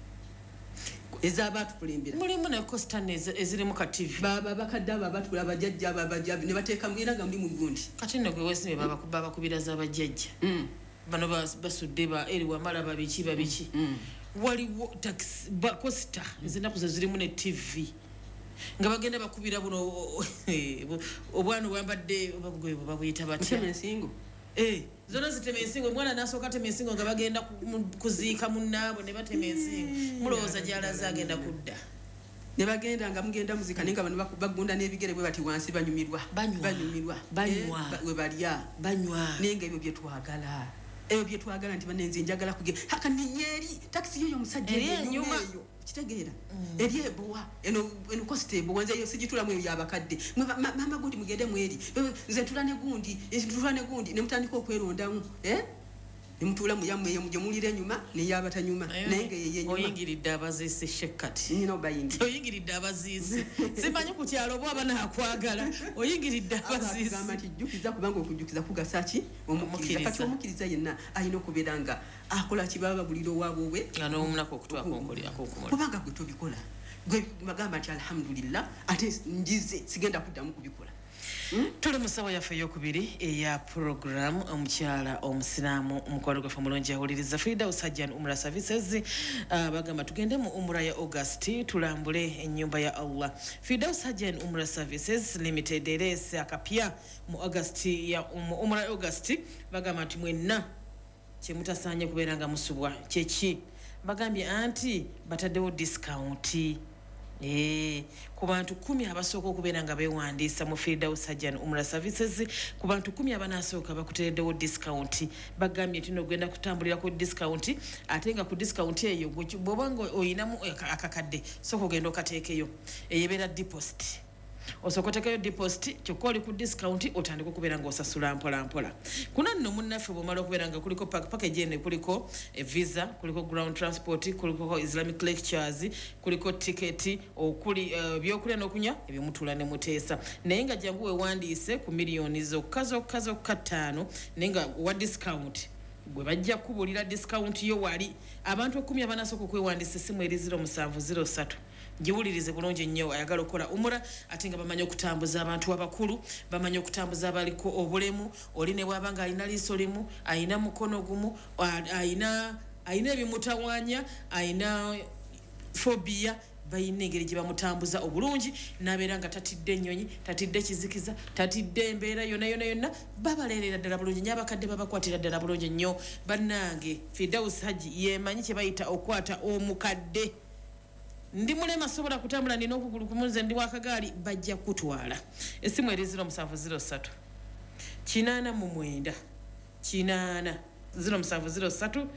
ez'abaatukulembera mulimu ne kositani ezirimu ka tv baba bakadde abo abatula abajjajja ababajabi ne bateekamu era nga muli mu gundi kati nno gwe weesimbe babakubira z'abajjajja bano basudde eri wamala babiki waliwo kosita ezenaku ze zirimu ne tv nga bagenda bakubira buno obwana obwambadde babuyita batya zona zitema ensingo omwana nasooka tema ensingo nga bagenda kuziika munnaabwe ne batema ensingo mulowooza gyalaze agenda kudda ne bagenda nga mugenda muzika naye nga bano bagunda n'ebigere bwe bati wansi banyumirwa we balya naye nga ebyo byetwagala nti banenze njagala kugenda hakaninyeri takisi yoyo omusajja enyuma eyo kitegeera eri ebowa eno kosita ebowa nze yo sigitulamu eyo yabakadde mama gundi mugende mweri nze ntula ne gundi ne mutandika okwerondamu nemutula muyammwe eyo gye mulira enyuma neyabatanyuma naye nga yeyenyuma oyingiridde abaziisi shekkati nyina obayingi oyingiridde abaziisi simanyi ku kyalo oba abanakwagala oyingiridde abaziisi gamba nti jjukiza kubanga okujjukiza kugasa ki omukiriza kati omukiriza yenna alina okubeera nga akola kibaba bulira owaabwe nga n'omunaku okutwakonkolera kubanga gwe tobikola gwe bagamba nti alhamdulillah ate njize sigenda kuddamu kubikola tuli mu ssaawa yaffe eyokubiri eya puroguramu omukyala omusiraamu omukwano gwaffe mulungi awuliriza Firdaus Hajjan Umrah Services bagamba tugende mu umra ya August tulambule ennyumba ya Allah. Firdaus Hajjan Umrah Services Limited erese akapya mu August ya umra ya August bagamba nti mwenna kyemutasaanye kubeera nga musubwa kyeki bagambye anti bataddewo discount ku bantu 10 abasooka okubeera nga beewandiisa mu Firdaus Hajjan Umrah Services ku bantu 10 abanasooka bakutereddewo discount bagambye nti nogenda kutambulira ku discount ate nga ku discount eyo bw'oba nga oyinamu akakadde sooka ogenda okateekeyo eyebeera deposit osooka oteekayo deposit kyokka oli ku discount otandika okubeera ng'osasula mpola kuno nno munnaffe bw'omala okubeera nga kuliko package ene kuliko visa kuliko ground transport kuliko Islamic lectures kuliko ticket okuli ebyokulya n'okunywa ebyo mutuula ne muteesa naye nga jangu weewandiise ku miliyoni zokka 5 naye nga wa discount gwe bajja kubuulira discount yo wali abantu 10 abanasooka okwewandisa essimu eri 0703 giwulirize bulungi nnyo ayagala okukola umura ate nga bamanyi okutambuza abantu abakulu bamanyi okutambuza abaliko obulemu oli ne bwaba nga alina liiso limu alina mukono gumu alina ebimutawaanya alina phobia bayina engeri gye bamutambuza obulungi n'abeera nga tatidde ennyonyi tatidde kizikiza tatidde embeera yonna babaleerera ddala bulungi nnyo abakadde babakwatira ddala bulungi nnyo bannange Firdaus Haji yemanyi kye bayita okwata omukadde ndi mulema asobola kutambula nina okugulu kumunze ndi wakagaali bajja kutwala essimu eri 0703 889 0703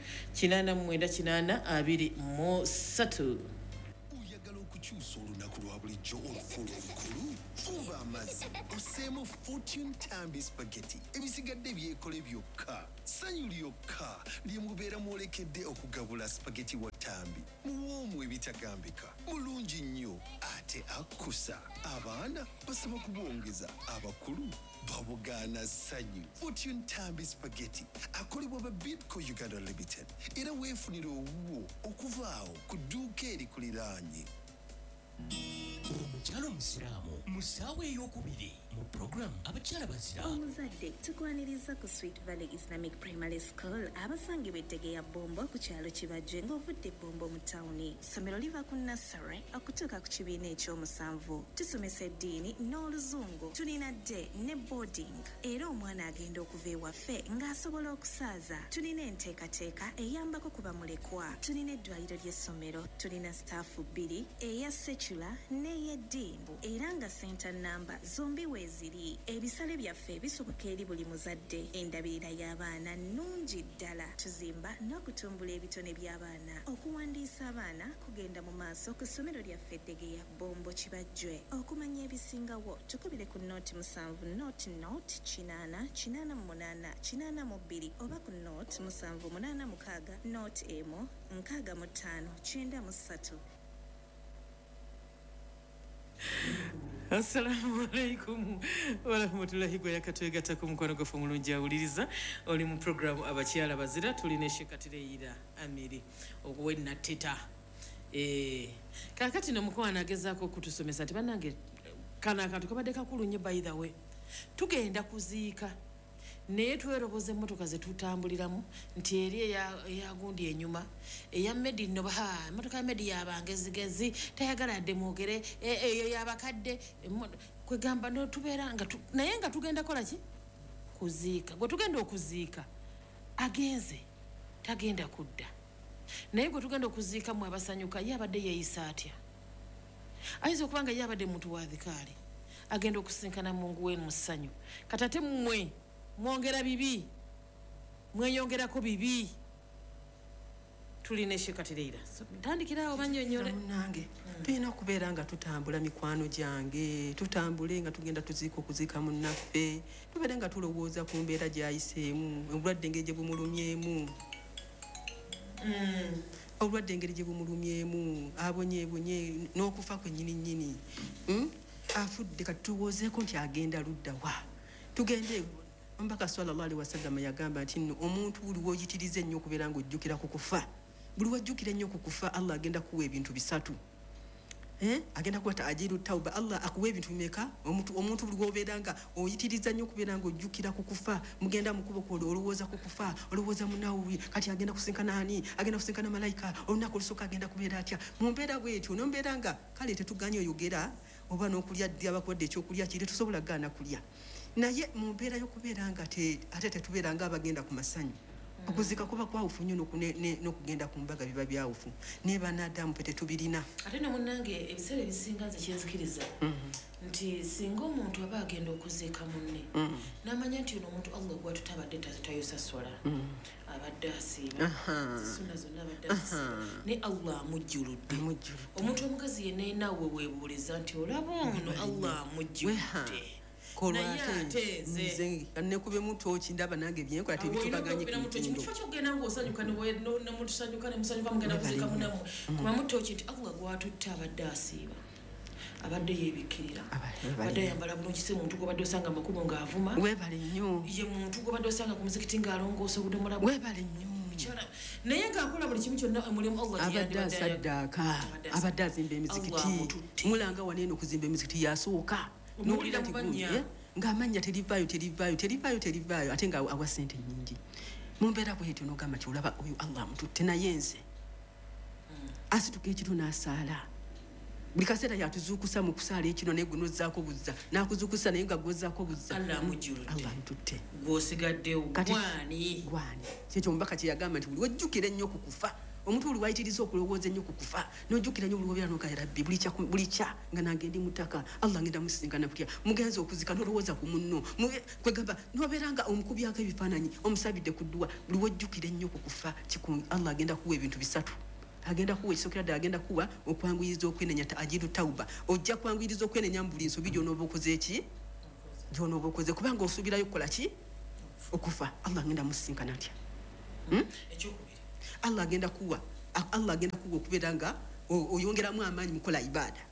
889 oyagala okukyusa olunaku lwa bulijjo olufuula olukulu fuba amazzi oseemu Fortune Tambi Spaghetti ebisigadde byekole byokka sanyu lyokka lyemubeera mwolekedde okugabula spaghetti wa tambi muwoomu ebitagambika mulungi nnyo ate akkusa abaana basaba kubwongeza abakulu babugaana sanyu Fortune Tambi Spaghetti akolebwa ba Bidco Uganda Limited era weefunira owuwo okuva awo ku dduuka erikuliraanye. omukyala omusiraamu mu ssaawa ey'okubiri mu puroguramu abakyala bazira omuzadde tukwaniriza ku Sweet Valley Islamic Primary School abasangibwa Ettegeya Bombo ku kyalo Kibajje ng'ovudde Bombo mu tawuni. Ssomero liva ku nursery okutuuka ku kibiina ekyomusanvu. Tusomesa eddiini n'oluzungu. Tulina day ne boarding era omwana agenda okuva ewaffe ng'asobola okusaaza. Tulina enteekateeka eyambako ku bamulekwa. Tulina eddwaliro ly'essomero. Tulina staafu 2 eya secular n'ey'eddimbu era nga center namba zombi weeziri. Ebisale byaffe bisoboka eri buli muzadde. Endabirira y'abaana nnungi ddala. Tuzimba n'okutumbula ebitone by'abaana. Okuwandiisa abaana kugenda mu maaso ku ssomero lyaffe Ettegeya Bombo Kibajje. Okumanya ebisingawo tukubire ku nooti 7 nooti 888 oba ku nooti 786 nooti emu 6593. Assalamu alaikum warahmatullahi wabarakatuh. Mukwano gwaffe omulungi awuliriza oli mu programu abakyala bazira tulina Shekatireira Amiri okuwenna teta kakati nomukwana agezaako okutusomesa nti bannange kana akantu kabadde kakulu nnyo by the way tugenda kuziika naye tweroboza emmotoka ze tutambuliramu nti eri eyagundi enyuma eya medi no emmotoka ya medi yabangezigezi tayagala adde mwogere eyo yabakadde kwegamba notubeera naye nga tugenda kola ki kuziika gwe tugenda okuziika agenze tagenda kudda naye gwe tugenda okuziika mu abasanyuka ye abadde yeeyisa atya ayinza okubanga ye abadde muntu wa dhikaali agenda okusinkana mungu we mu ssanyu katate mmwe mwongera bibi mweyongerako bibi tulina Shekatireira tandikirawo banyonyole munange tulina okubeera nga tutambula mikwano gyange tutambule nga tugenda tuziika okuziika munnaffe tubeere nga tulowooza ku mbeera gy'ayiseemu obulwadde engeri gye bumulumyemu obulwadde engeri gye bumulumyemu abonyeebonye n'okufa kwennyini afudde kati tuwoozeeko nti agenda ludda wa tugende Omubaka sallallahu alaihi wasallam yagamba nti nno omuntu buli w'oyitiriza ennyo okubeera ng'ojjukira ku kufa buli wajjukira ennyo ku kufa Allah agenda kuwa ebintu bisatu agenda kuwa ta'jilu tauba Allah akuwa ebintu bimeka omuntu buli w'obeera nga oyitiriza nnyo okubeera ng'ojjukira ku kufa mugenda mu kubo kw'olwo olowooza ku kufa olowooza munawubi kati agenda kusinkana ani agenda kusinkana malayika olunaku olusooka agenda kubeera atya mu mbeera bw'etyo n'ombeera nga kale tetuganye oyogera oba n'okulya ddi abakodde ekyokulya kiri tusobola gaana kulya naye mu mbeera y'okubeera nga ate tetubeera nga abagenda ku masanyu okuzika kuba kwawufu nnyo n'okugenda ku mbaga biba byawufu naye banaadamu pe tetubirina ate no munnange ebiseera ebisinga nze kyenzikiriza nti singa omuntu aba agenda okuziika munne n'amanya nti ono omuntu Allah gwatutabadde tayosaswala abadde asiiba zisuna zonna abadde asiiba ne Allah amujjuludde omuntu omukazi yenna yenaawe weebuuliza nti olaba ono Allah amujjuludde nekubemu tooki ndaba nange byenkola tebitukaganye kifo kyogenda ngaosanyuka nemutusanyuka nemusanyuka mugenda kuziika munammwe kubamu tooki nti Allah gwatutte abadde asiiba abadde yeebikirira abadde ayambala bulungi si muntu gwobadde osanga amakubo ng'avuma weebale nnyo ye muntu gwobadde osanga ku muzikiti ng'alongoosa obudomola weebale nnyo naye ng'akola buli kimu kyonna omulimu abadde asaddaaka abadde azimba emizikiti mulanga waneeno okuzimba emizikiti yasooka nowulira ng'amannya terivaayo ate nga awa ssente nnyingi mumbeera bwetyo n'ogamba ti olaba oyo allah amututte naye nze asituka ekiro n'asaala buli kaseera yatuzuukusa mu kusaala ekino naye gunozzaako buzza n'akuzuukusa naye nga gwozzaako buzza allah amututte gw'osigaddewo gwani kyekyo omubaka kye yagamba nti buli wejjukira ennyo ku kufa omuntu buli wayitiriza okulowooza ennyo ku kufa n'ojjukira nnyo buli wobeera n'ogaya rabbi buli kya nga nange ndi mutaka allah ngenda musisinkana kutya mugenzi okuzika n'olowooza ku munno kwegamba n'obeera nga omukubyako ebifaananyi omusabidde ku dduwa buli wejjukira ennyo ku kufa allah agenda kuwa ebintu bisatu agenda kuwa ekisokera ddala agenda kuwa okwanguyiriza okwenenya ajiru tauba ojja kwanguyiriza okwenenya mu buli nsobi gy'onooba okoze eki gy'onooba okoze kubanga osuubirayo okukola ki okufa allah agenda musisinkana atya allah agenda kuwa okubeera nga oyongeramu amaanyi mukola ibaada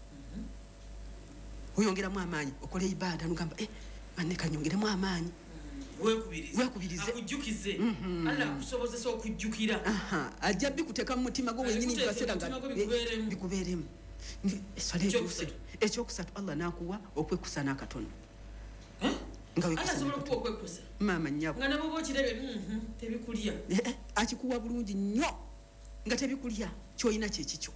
oyongeramu amaanyi okola ibaada nogamba manne kanyongeremu amaanyi weekubirize akujjukize allah akusobozesa okujjukira ajja bikuteeka mu mutima gwo wenyini kaseera nga bikubeeremu ekyokusatu allah n'akuwa okwekusa n'akatono maama nnyabo nga nabo bokirebe tebikulya akikuwa bulungi nnyo nga tebikulya kyolina kyekikyo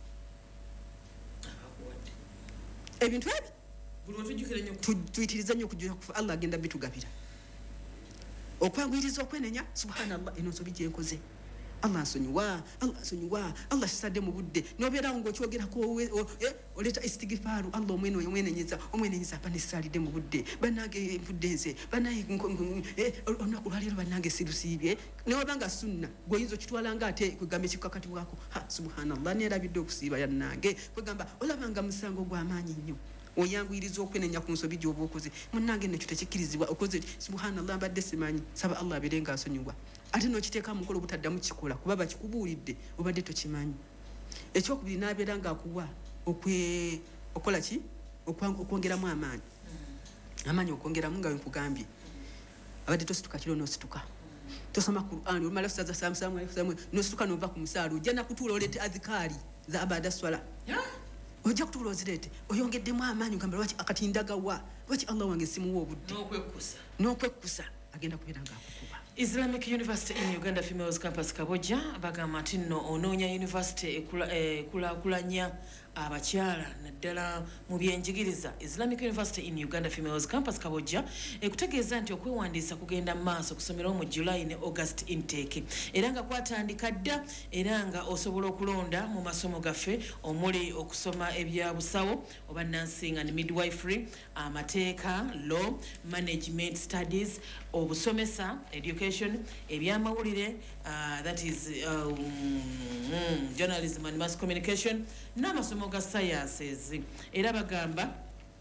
ebintu ebi tuyitiriza nnyo okujjula kufa allah agenda bitugabira okwanguyiriza okwenenya subhanallah eno nsobi gyenkoze allah nsonyiwa allah kisadde mu budde nobeerawo ngaokyogerako oleeta istigifaaru allah omwenenyeza apa nesaalidde mu budde bannange envudde nze olunaku lwaleero bannange sirusiibye newabanga sunna gweoyinza okitwalanga ate kwegamba ekikakati bwako subhanallah neerabidde okusiiba yannange kwegamba olabanga musango gw'amaanyi nnyo oyanguyiriza okwenenya ku nsobi gy'oba okoze munnange nekyo tekikkirizibwa okoze subhanallah mbadde simanyi saba allah abeere nga asonyiwa ate n'okiteeka mukola obutaddamu kikola kuba bakikubuulidde obadde tokimanyi ekyokubiri n'abeera ng'akuwa okola ki okwongeramu amaanyi okwongeramu nga wenkugambye abadde tosituka kiro n'osituka tosoma Qur'an olumala kusaza samusamu n'osituka n'ova ku musaala ojja nakutuula oleete adhikaari za abada swala ojja kutuula ozireete oyongeddemu amaanyi ogamba lwaki akatindagawa lwaki allah wange simuwa obudde n'okwekkusa agenda kubeera ng'akukuba Islamic University in Uganda Females Campus Kabojja bagamba nti nno onoonya university ekulakulanya abakyala naddala mu byenjigiriza. Islamic University in Uganda Females Campus Kabojja ekutegeeza nti okwewandiisa kugenda maaso kusomerawo mu July ne August intake era nga kwatandika dda era nga osobola okulonda mu masomo gaffe omuli okusoma ebya busawo oba nursing and midwifery, amateeka, law, management studies, obusomesa, education, ebyamawulire, that is journalism and mass communication, n'amasomo ga sciences. Era bagamba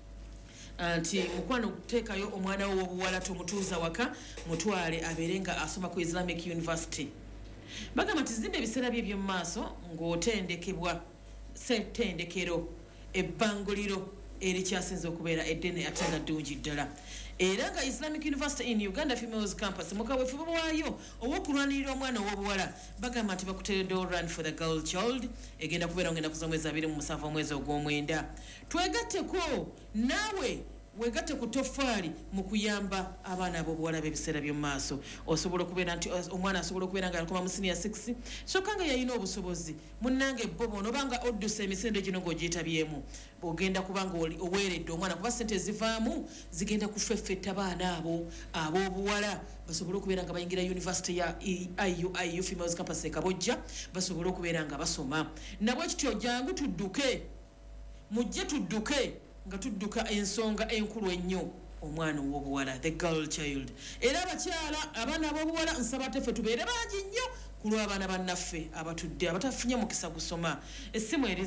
nti mukwano okuteekayo omwana wo obuwala tomutuuza waka mutwale abeere nga asoma ku Islamic University. Bagamba nti zimba ebiseera bye eby'omu maaso ng'otendekebwa ssettendekero ebbanguliro erikyasinza okubeera eddene ate nga ddungi ddala. Era nga Islamic University in Uganda Females Campus mukaweefube waayo ow'okulwanirira omwana ow'obuwala bagamba nti bakuteeredde run for the girl child egenda kubeera ngenda kuza mwezi 27 omwezi ogw'omwenda. Twegatteko naawe wegatte ku toffaali mu kuyamba abaana ab'obuwala b'ebiseera by'omu maaso. Osobola okubeera nti omwana asobola okubeera nga akoma mu senior 6 kyokka nga yalina obusobozi munnange bobo onobanga oddusa emisinde gino ng'ogyetabyemu ogenda kubanga oweeredde omwana kuba ssente ezivaamu zigenda kufeffetta baana abo ab'obuwala basobole okubeera nga bayingira University ya IU Females Campus e Kabojja basobole okubeera nga basoma. Nabwe kityo jangu tudduke mujje tudduke nga tudduka ensonga enkulu ennyo omwana ow'obuwala the girl child. Era abakyala abaana ab'obuwala nsaba teffe tubeere bangi nnyo ku lw'abaana bannaffe abatudde abatafunye mukisa gusoma. Essimu eri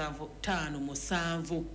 0757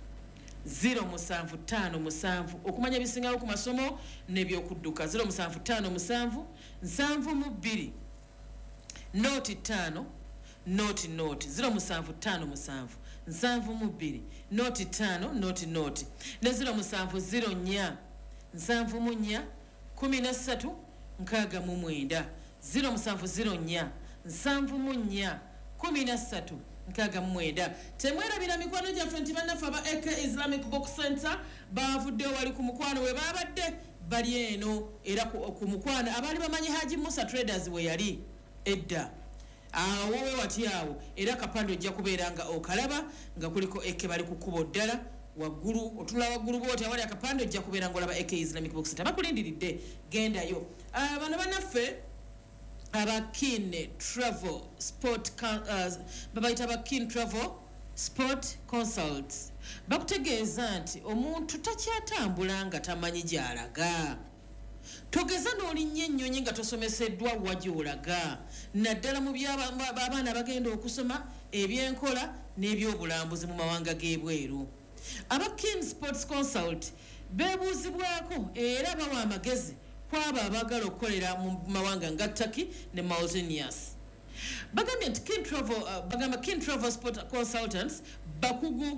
0757 okumanya ebisingawo ku masomo n'ebyokudduka 0757 72 noti 5 noti 075 7 noti 5 noti ne 070 4 13 69 070 4 13 69. Temwerabira mikwano gyaffe nti bannaffe aba AK Islamic Box Center bavudde wali ku mukwano we babadde bali eno era ku mukwano abali bamanyi Haji Musa Traders we yali edda wowe watyawo era kapande ojja kubeera nga okalaba nga kuliko AK bali ku kubo ddala waggulu otula waggulu bwoti awali akapande ojja kubeera nga olaba AK Islamic Box Center bakulindiridde gendayo bano bannaffe Abakin Travel Sport babayita Abakin Travel Sport Consults bakutegeeza nti omuntu takyatambula nga tamanyi gy'alaga togeza n'olinnya ennyonyi nga tosomeseddwa wa gy'olaga naddala mu by'abaana bagenda okusoma ebyenkola n'ebyobulambuzi mu mawanga g'ebweru. Abakin Sports Consult beebuuzibwako era bawa amagezi kwaba abagala okukolera mu mawanga nga Turkey ne Mauritanias. Bagambye nti Kin Travel Sport Consultants bakugu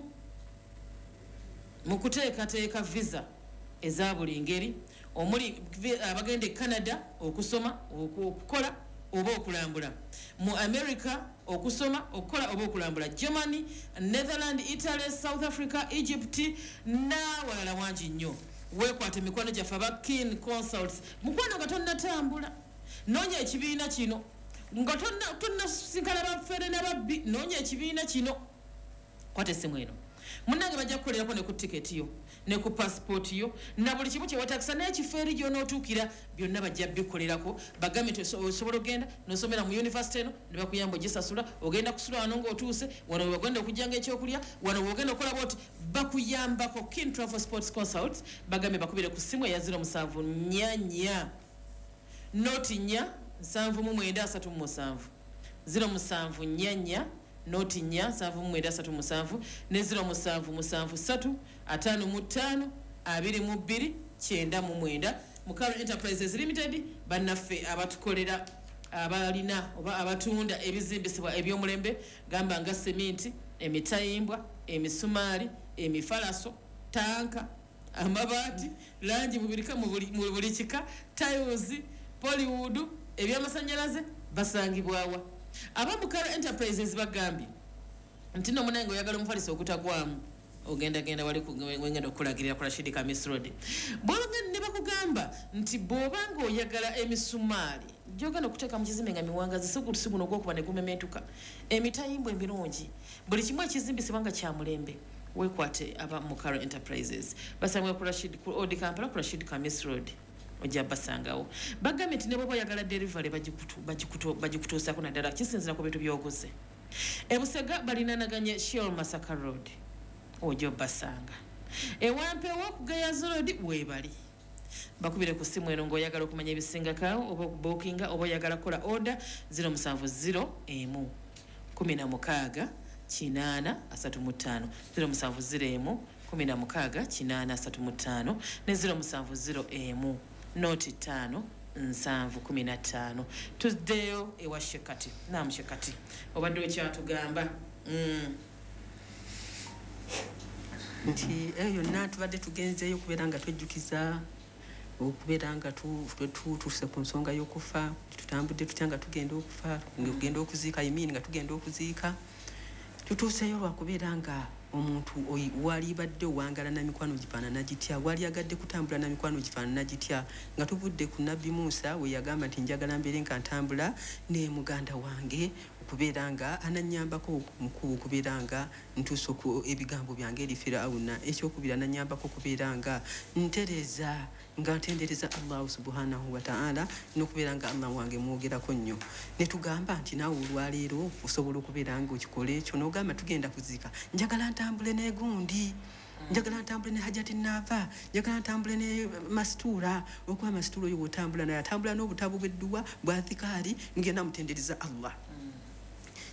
mu kuteekateeka visa eza buli ngeri omuli abagenda e Canada okusoma okukola oba okulambula, mu America okusoma okukola oba okulambula, Germany, Netherlands, Italy, South Africa, Egypt n'awalala wangi nnyo. Weekwate mikwano gyaffe Abakin Consults mukwano nga tonnatambula noonya ekibiina kino nga tonnasinkana baffere n'ababbi noonya ekibiina kino kwate essimu eno munnange bajja kukolerako ne ku tiketi yo ne ku passport yo na buli kimu kye watakisa n'ekifo eri gy'onootuukira byonna bajja bikolerako bagambye nti osobola ogenda n'osomera mu yunivasite eno ne bakuyamba ogisasula ogenda kusula wano ng'otuuse wano wagenda okujjanga ekyokulya wano wogenda okukola bwoti bakuyambako. Kin Travel Sports Consult bagambye bakubire ku ssimu eya 0744 noti 4 793 0744 noti 4 793 ne 0773 55 22 99. Mukaro Enterprises Limited bannaffe abatukolera abalina oba abatunda ebizimbisibwa ebyomulembe gamba nga seminti, emitayimbwa, emisumaali, emifalaso, tanka, amabaati, langi mu buli kika, tiles, Polywood, ebyamasanyalaze basangibwawa. Abamukaro Enterprises bagambye nti no munange oyagala omufaliso okutagwamu ogenda wali wengenda okulagirira ku Rashid Kamis Road bologenda ne bakugamba nti bw'obanga oyagala emisumaali gyogenda okuteeka mu kizimbe nga miwangazi siguno ogwokuba ne gumemetuka emitayimbwa emirungi buli kimu ekizimbisibwa nga kya mulembe weekwate Abamukaro Enterprises basangibwa ku Old Kampala ku Rashid Kamis Road ojja basangawo. Bagambye nti ne bw'oba oyagala delivery bagikutuusako naddala kisinzira ku bintu by'oguze. Ebusega balinanaganye Shell Masaka Road ojja basanga. Ewampeewo ku Gayazo Road weebali bakubire ku ssimu eno ng'oyagala okumanya ebisingakaawo oba okubookinga oba oyagala kukola order 070 16 835 070 16 ne 070 noti 5 715. Tuddeyo ewa Shekati. Naam Shekati obadde ekyatugamba nti yonna tubadde tugenzeeyo okubeera nga twejjukiza okubeera nga tutuuse ku nsonga y'okufa tutambudde tutya nga tugenda okufa ngenda okuziika nga tugenda okuziika tutuuseyo lwakubeera nga omuntu wali badde owangala na mikwano gifaanana gitya wali agadde kutambula na mikwano gifaanana gitya nga tuvudde ku Nabbi Musa we yagamba nti njagala mbeere nga ntambula ne muganda wange okubeera nga ananyambako mukubu okubeera nga ntuuse ebigambo byange eri Firawuna ekyokubira ananyambako okubeera nga ntereza nga ntendereza Allah subhanahu wa ta'ala n'okubeera nga Allah wange mwogerako nnyo ne tugamba nti naawe olwaleero osobola okubeera nga okikola ekyo n'ogamba tugenda kuziika njagala ntambule n'egundi njagala ntambule ne Hajati Nava njagala ntambule ne Mastura okuba Mastura oyo bw'otambula naye atambula n'obutabu bw'edduwa bwa dhikari ngenda mutendereza Allah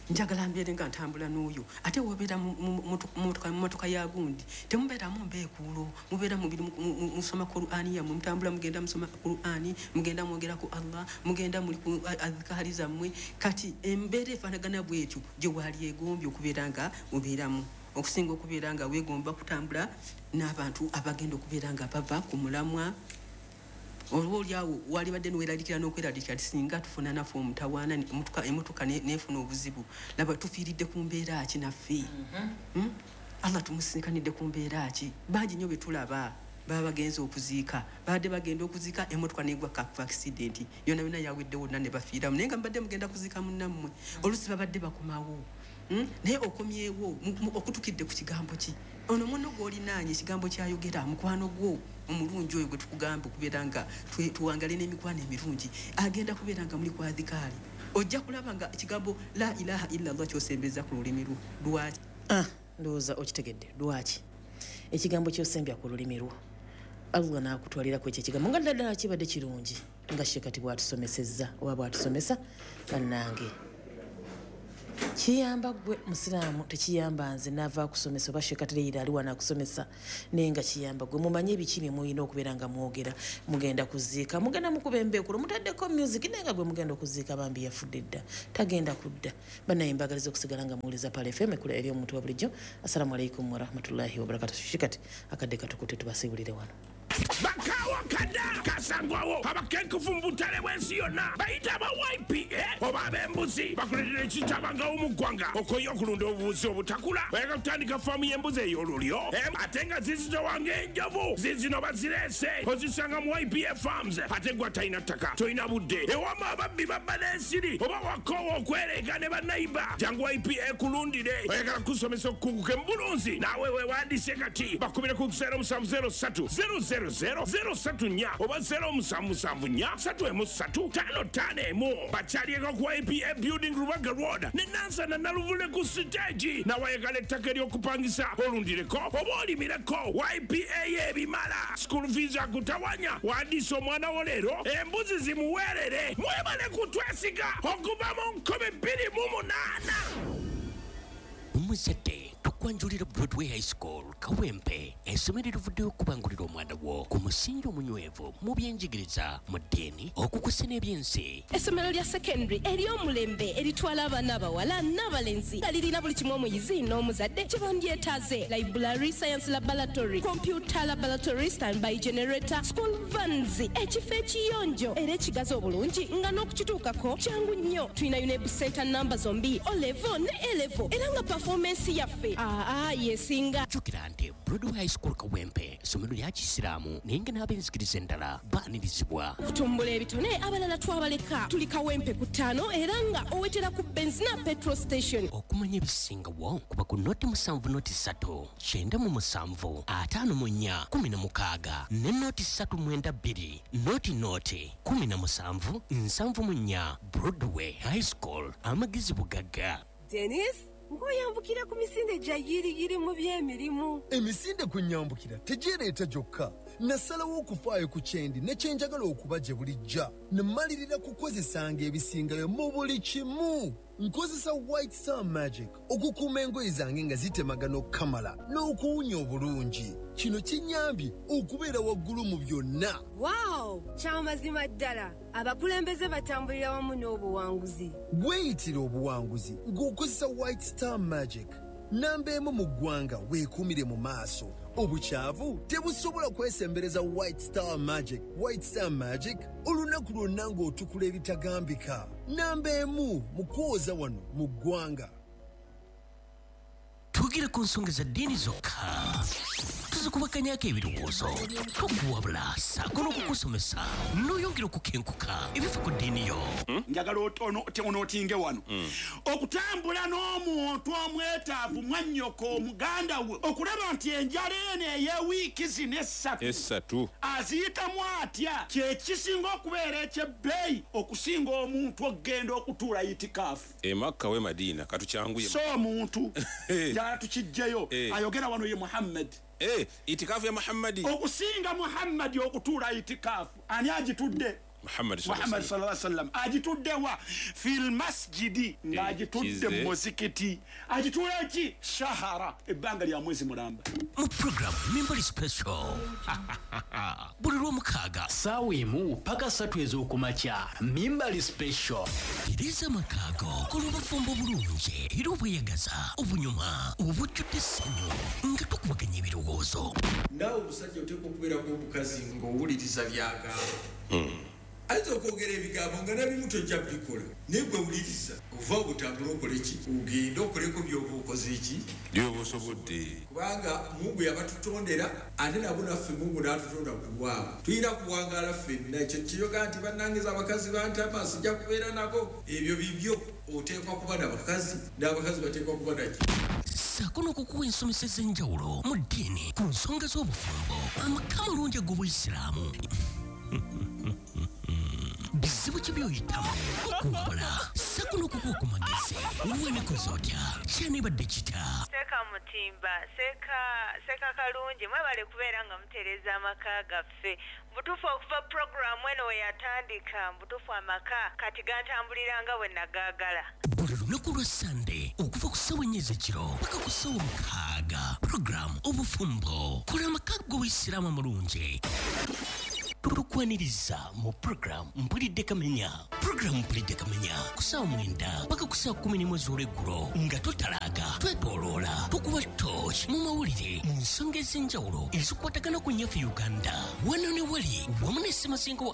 njagala mbeere nga ntambula n'oyo ate wobeera mumotoka ya gundi temubeeramu mbeekuulo mubeera musoma Qur'ani yammwe mutambula mugenda musoma Qur'ani mugenda mwogera ku Allah mugenda muli ku azikari zammwe kati embeera efaanagana bwetyo gye waali egombye okubeera nga mubeeramu okusinga okubeera nga weegomba kutambula n'abantu abagenda okubeera nga bava ku mulamwa olwolyawo wali badde niweraliikira n'okweraliikira singa tufuna naffe omutawaana emotoka neefuna obuzibu laba tufiiridde ku mbeera ki naffe Allah tumusinkanidde ku mbeera ki bangi nnyo betulaba baba bagenze okuziika badde bagenda okuziika emotoka negwa ku accident yonna yonna yawedde wonna ne bafiiramu naye nga mbadde mugenda kuziika munnammwe oluusi babadde bakomawo naye okomyewo okutukidde ku kigambo ki ono muno gw'olinaanye ekigambo kyayogera mukwano gwo omulungi oyo gwe tukugamba okubeera nga tuwangale n'emikwano emirungi agenda kubeera nga muli kwa dhikaali ojja kulaba nga ekigambo la ilaha illallah kyosembeza ku lulimi lwaki ndowooza okitegedde lwaki ekigambo kyosembya ku lulimi lwo Allah naakutwalirako ekyo ekigambo nga ddala kibadde kirungi nga shekati bw'atusomesezza oba bw'atusomesa bannange kiyamba gwe musiraamu tekiyamba nze nava kusomesa oba shekateleira ali wana akusomesa naye nga kiyamba gwe mumanye ebiki bye mulina okubeera nga mwogera mugenda kuziika mugenda mukuba embeekulo mutaddeko music naye nga gwe mugenda okuziika bambi yafudde dda tagenda kudda banaye mbagaliza okusigala nga muwuliza Pal FM ekula eri omuntu wa bulijjo assalamu alaikum warahmatullahi wabarakatu shikati akadde katukute tubasiibulire wano bakawa kada kasangwawo abakenkufu mbutale bwensi yonna bayita aba YPA oba ab'embuzi bakuletera ekitabanga omuggwanga okoye okulunda obubuzi obutakula oyagala kutandika faamu y'embuzi ey'olulyo ate nga zizitowanga enjovu zizino bazireese ozisanga mu YPA Farms ate gwa talina ttaka tolina budde ewama ababbi babba n'ensiri oba wakoowa okwereega ne bannayiba jangu YPA kulundire oyagala kusomesa okukunguka embulunzi naawe weewandiise kati bakubire ku 0703 034 oba 0774 bakyalieko ku YPA Building Rubaga Road ne Nansana Naluvule ku stage nawayagala ettaka ery'okupangisa olundireko oba olimireko YPA y'ebimala school fees akutawanya wandiisa omwana wo leero embuzi zimuweerere mwebale kutwesiga okuva mu 2028 umuzadde tukwanjulira Broadway High School Kawempe essomero erivuddeyo okubangulira omwana wo ku musingi omunywevu mu byenjigiriza mu ddiini okukusa n'ebyensi essomero lya secondary ery'omulembe eritwala abaana abawala n'abalenzi nga lirina buli kimu omuyizi n'omuzadde kye bandyetaaze library science laboratory computer laboratory standby generator school vans ekifo ekiyonjo era ekigazi obulungi nga n'okukituukako kyangu nnyo tulina UNEB center namba zombi O-level ne A-level era nga performance yaffe yesinga jjukira nti Broadway High School Kawempe essomero lya kisiraamu naye nga n'ab'enzikiriza endala baanirizibwa okutumbula ebitone abalala twabaleka tuli Kawempe ku 5 era nga owetera ku benzina petrol station okumanya ebisingawo kuba ku noti 7 noti 3 97 54 16 ne noti 392 noti 17 74 Broadway High School amagezi bugagga Dennis ngoyambukira ku misinde gya yiriyiri mu by'emirimu emisinde kunyambukira tegireeta gyokka nasalawo okufaayo ku kyendi ne kyenjagala okuba gye bulijja nemalirira kukozesanga ebisingayo mu buli kimu nkozesa White Star Magic okukuuma engoye zange nga zitemagana okukamala n'okuwunya obulungi kino kinyambye okubeera waggulu mu byonna wow kyamazima ddala abakulembeze batambulira wamu n'obuwanguzi weeyitira obuwanguzi ng'okozesa White Star Magic namba emu mu ggwanga weekuumire mu maaso obukyavu tebusobola kwesembereza White Star Magic. White Star Magic olunaku lwonna ng'otukula ebitagambika namba emu mu kwoza wano mu ggwanga. tugira ku nsonga za ddiini zokka tuzikubakanyako ebirowoozo tokuwabula saako n'okukusomesa n'oyongera okukenkuka ebifa ku ddiini yo njagala onootinge wano okutambula n'omuntu omwetaavu mwannyoko omuganda we okulaba nti enjala eno ey'ewiiki zino essatu aziyitamu atya kyekisinga okubeera ekyebbeeyi okusinga omuntu okgenda okutuula itikaafu emakka we madiina katukyanguye so omuntu njagala tukijjeyo ayogera wano ye Muhammad itikafu ya Muhammadi okusinga Muhammadi okutuula itikaafu ani agitudde Muhammad sallallahu alaihi wasallam agituddewa fil masjidi ng'agitudde mu muzikiti agitula ki shahara ebbanga lya mwezi mulamba mu program Mimbali Special buli lw'omukaaga ssaawa emu paka 3 ez'okumakya Mimbali Special iriza amakaago kolw'obufumbo obulungi era obweyagaza obunyuma obujjudde essanyu nga tukubaganya ebirowoozo naawe omusajja oteekwa okubeerako omukazi ng'owuliriza byagamba ayinza okwogera ebigambo nga nabimu tojja bikola naye gwe wuliriza ova obutambula okole ki ogenda okoleko byoba okoze eki byoba osobodde kubanga mungu yabatutondera ate nabo naffe mungu n'atutonda ku lwabo tulina kuwangaala ffenna ekyo kiyoga nti bannangiza abakazi bantama sijja kubeera nabo ebyo bibyo oteekwa kuba n'abakazi n'abakazi bateekwa kuba naki ssaako n'okukuwa ensomesa ez'enjawulo mu ddiini ku nsonga z'obufumbo amaka malungi ag'obuyisiraamu bizibu ki by'oyitamu okuwabula ssaako n'okukuwa ku magezi wenekoze otya kyanibadde kita seeka mutimba seeka kalungi mwebale kubeera nga mutereeza amaka gaffe butuufu okuva puroguramu eno we yatandika butuufu amaka kati gantambulira nga bwe nagaagala buli lunaku lwa sande okuva ku ssaawa 4 ez'ekiro paka ku ssaawa 6 puroguramu obufumbo kola amaka g'obuyisiraamu amulungi tukwaniriza mu program Mpulidde Kamenya ku ssaawa 9 paka ku ssaawa 11 ez'olweggulo nga totalaaga twetoloola tukuba torch mu mawulire mu nsonga ez'enjawulo ezikwatagana ku nnyaffe Uganda wano ne wali wamu ne Ssemazinga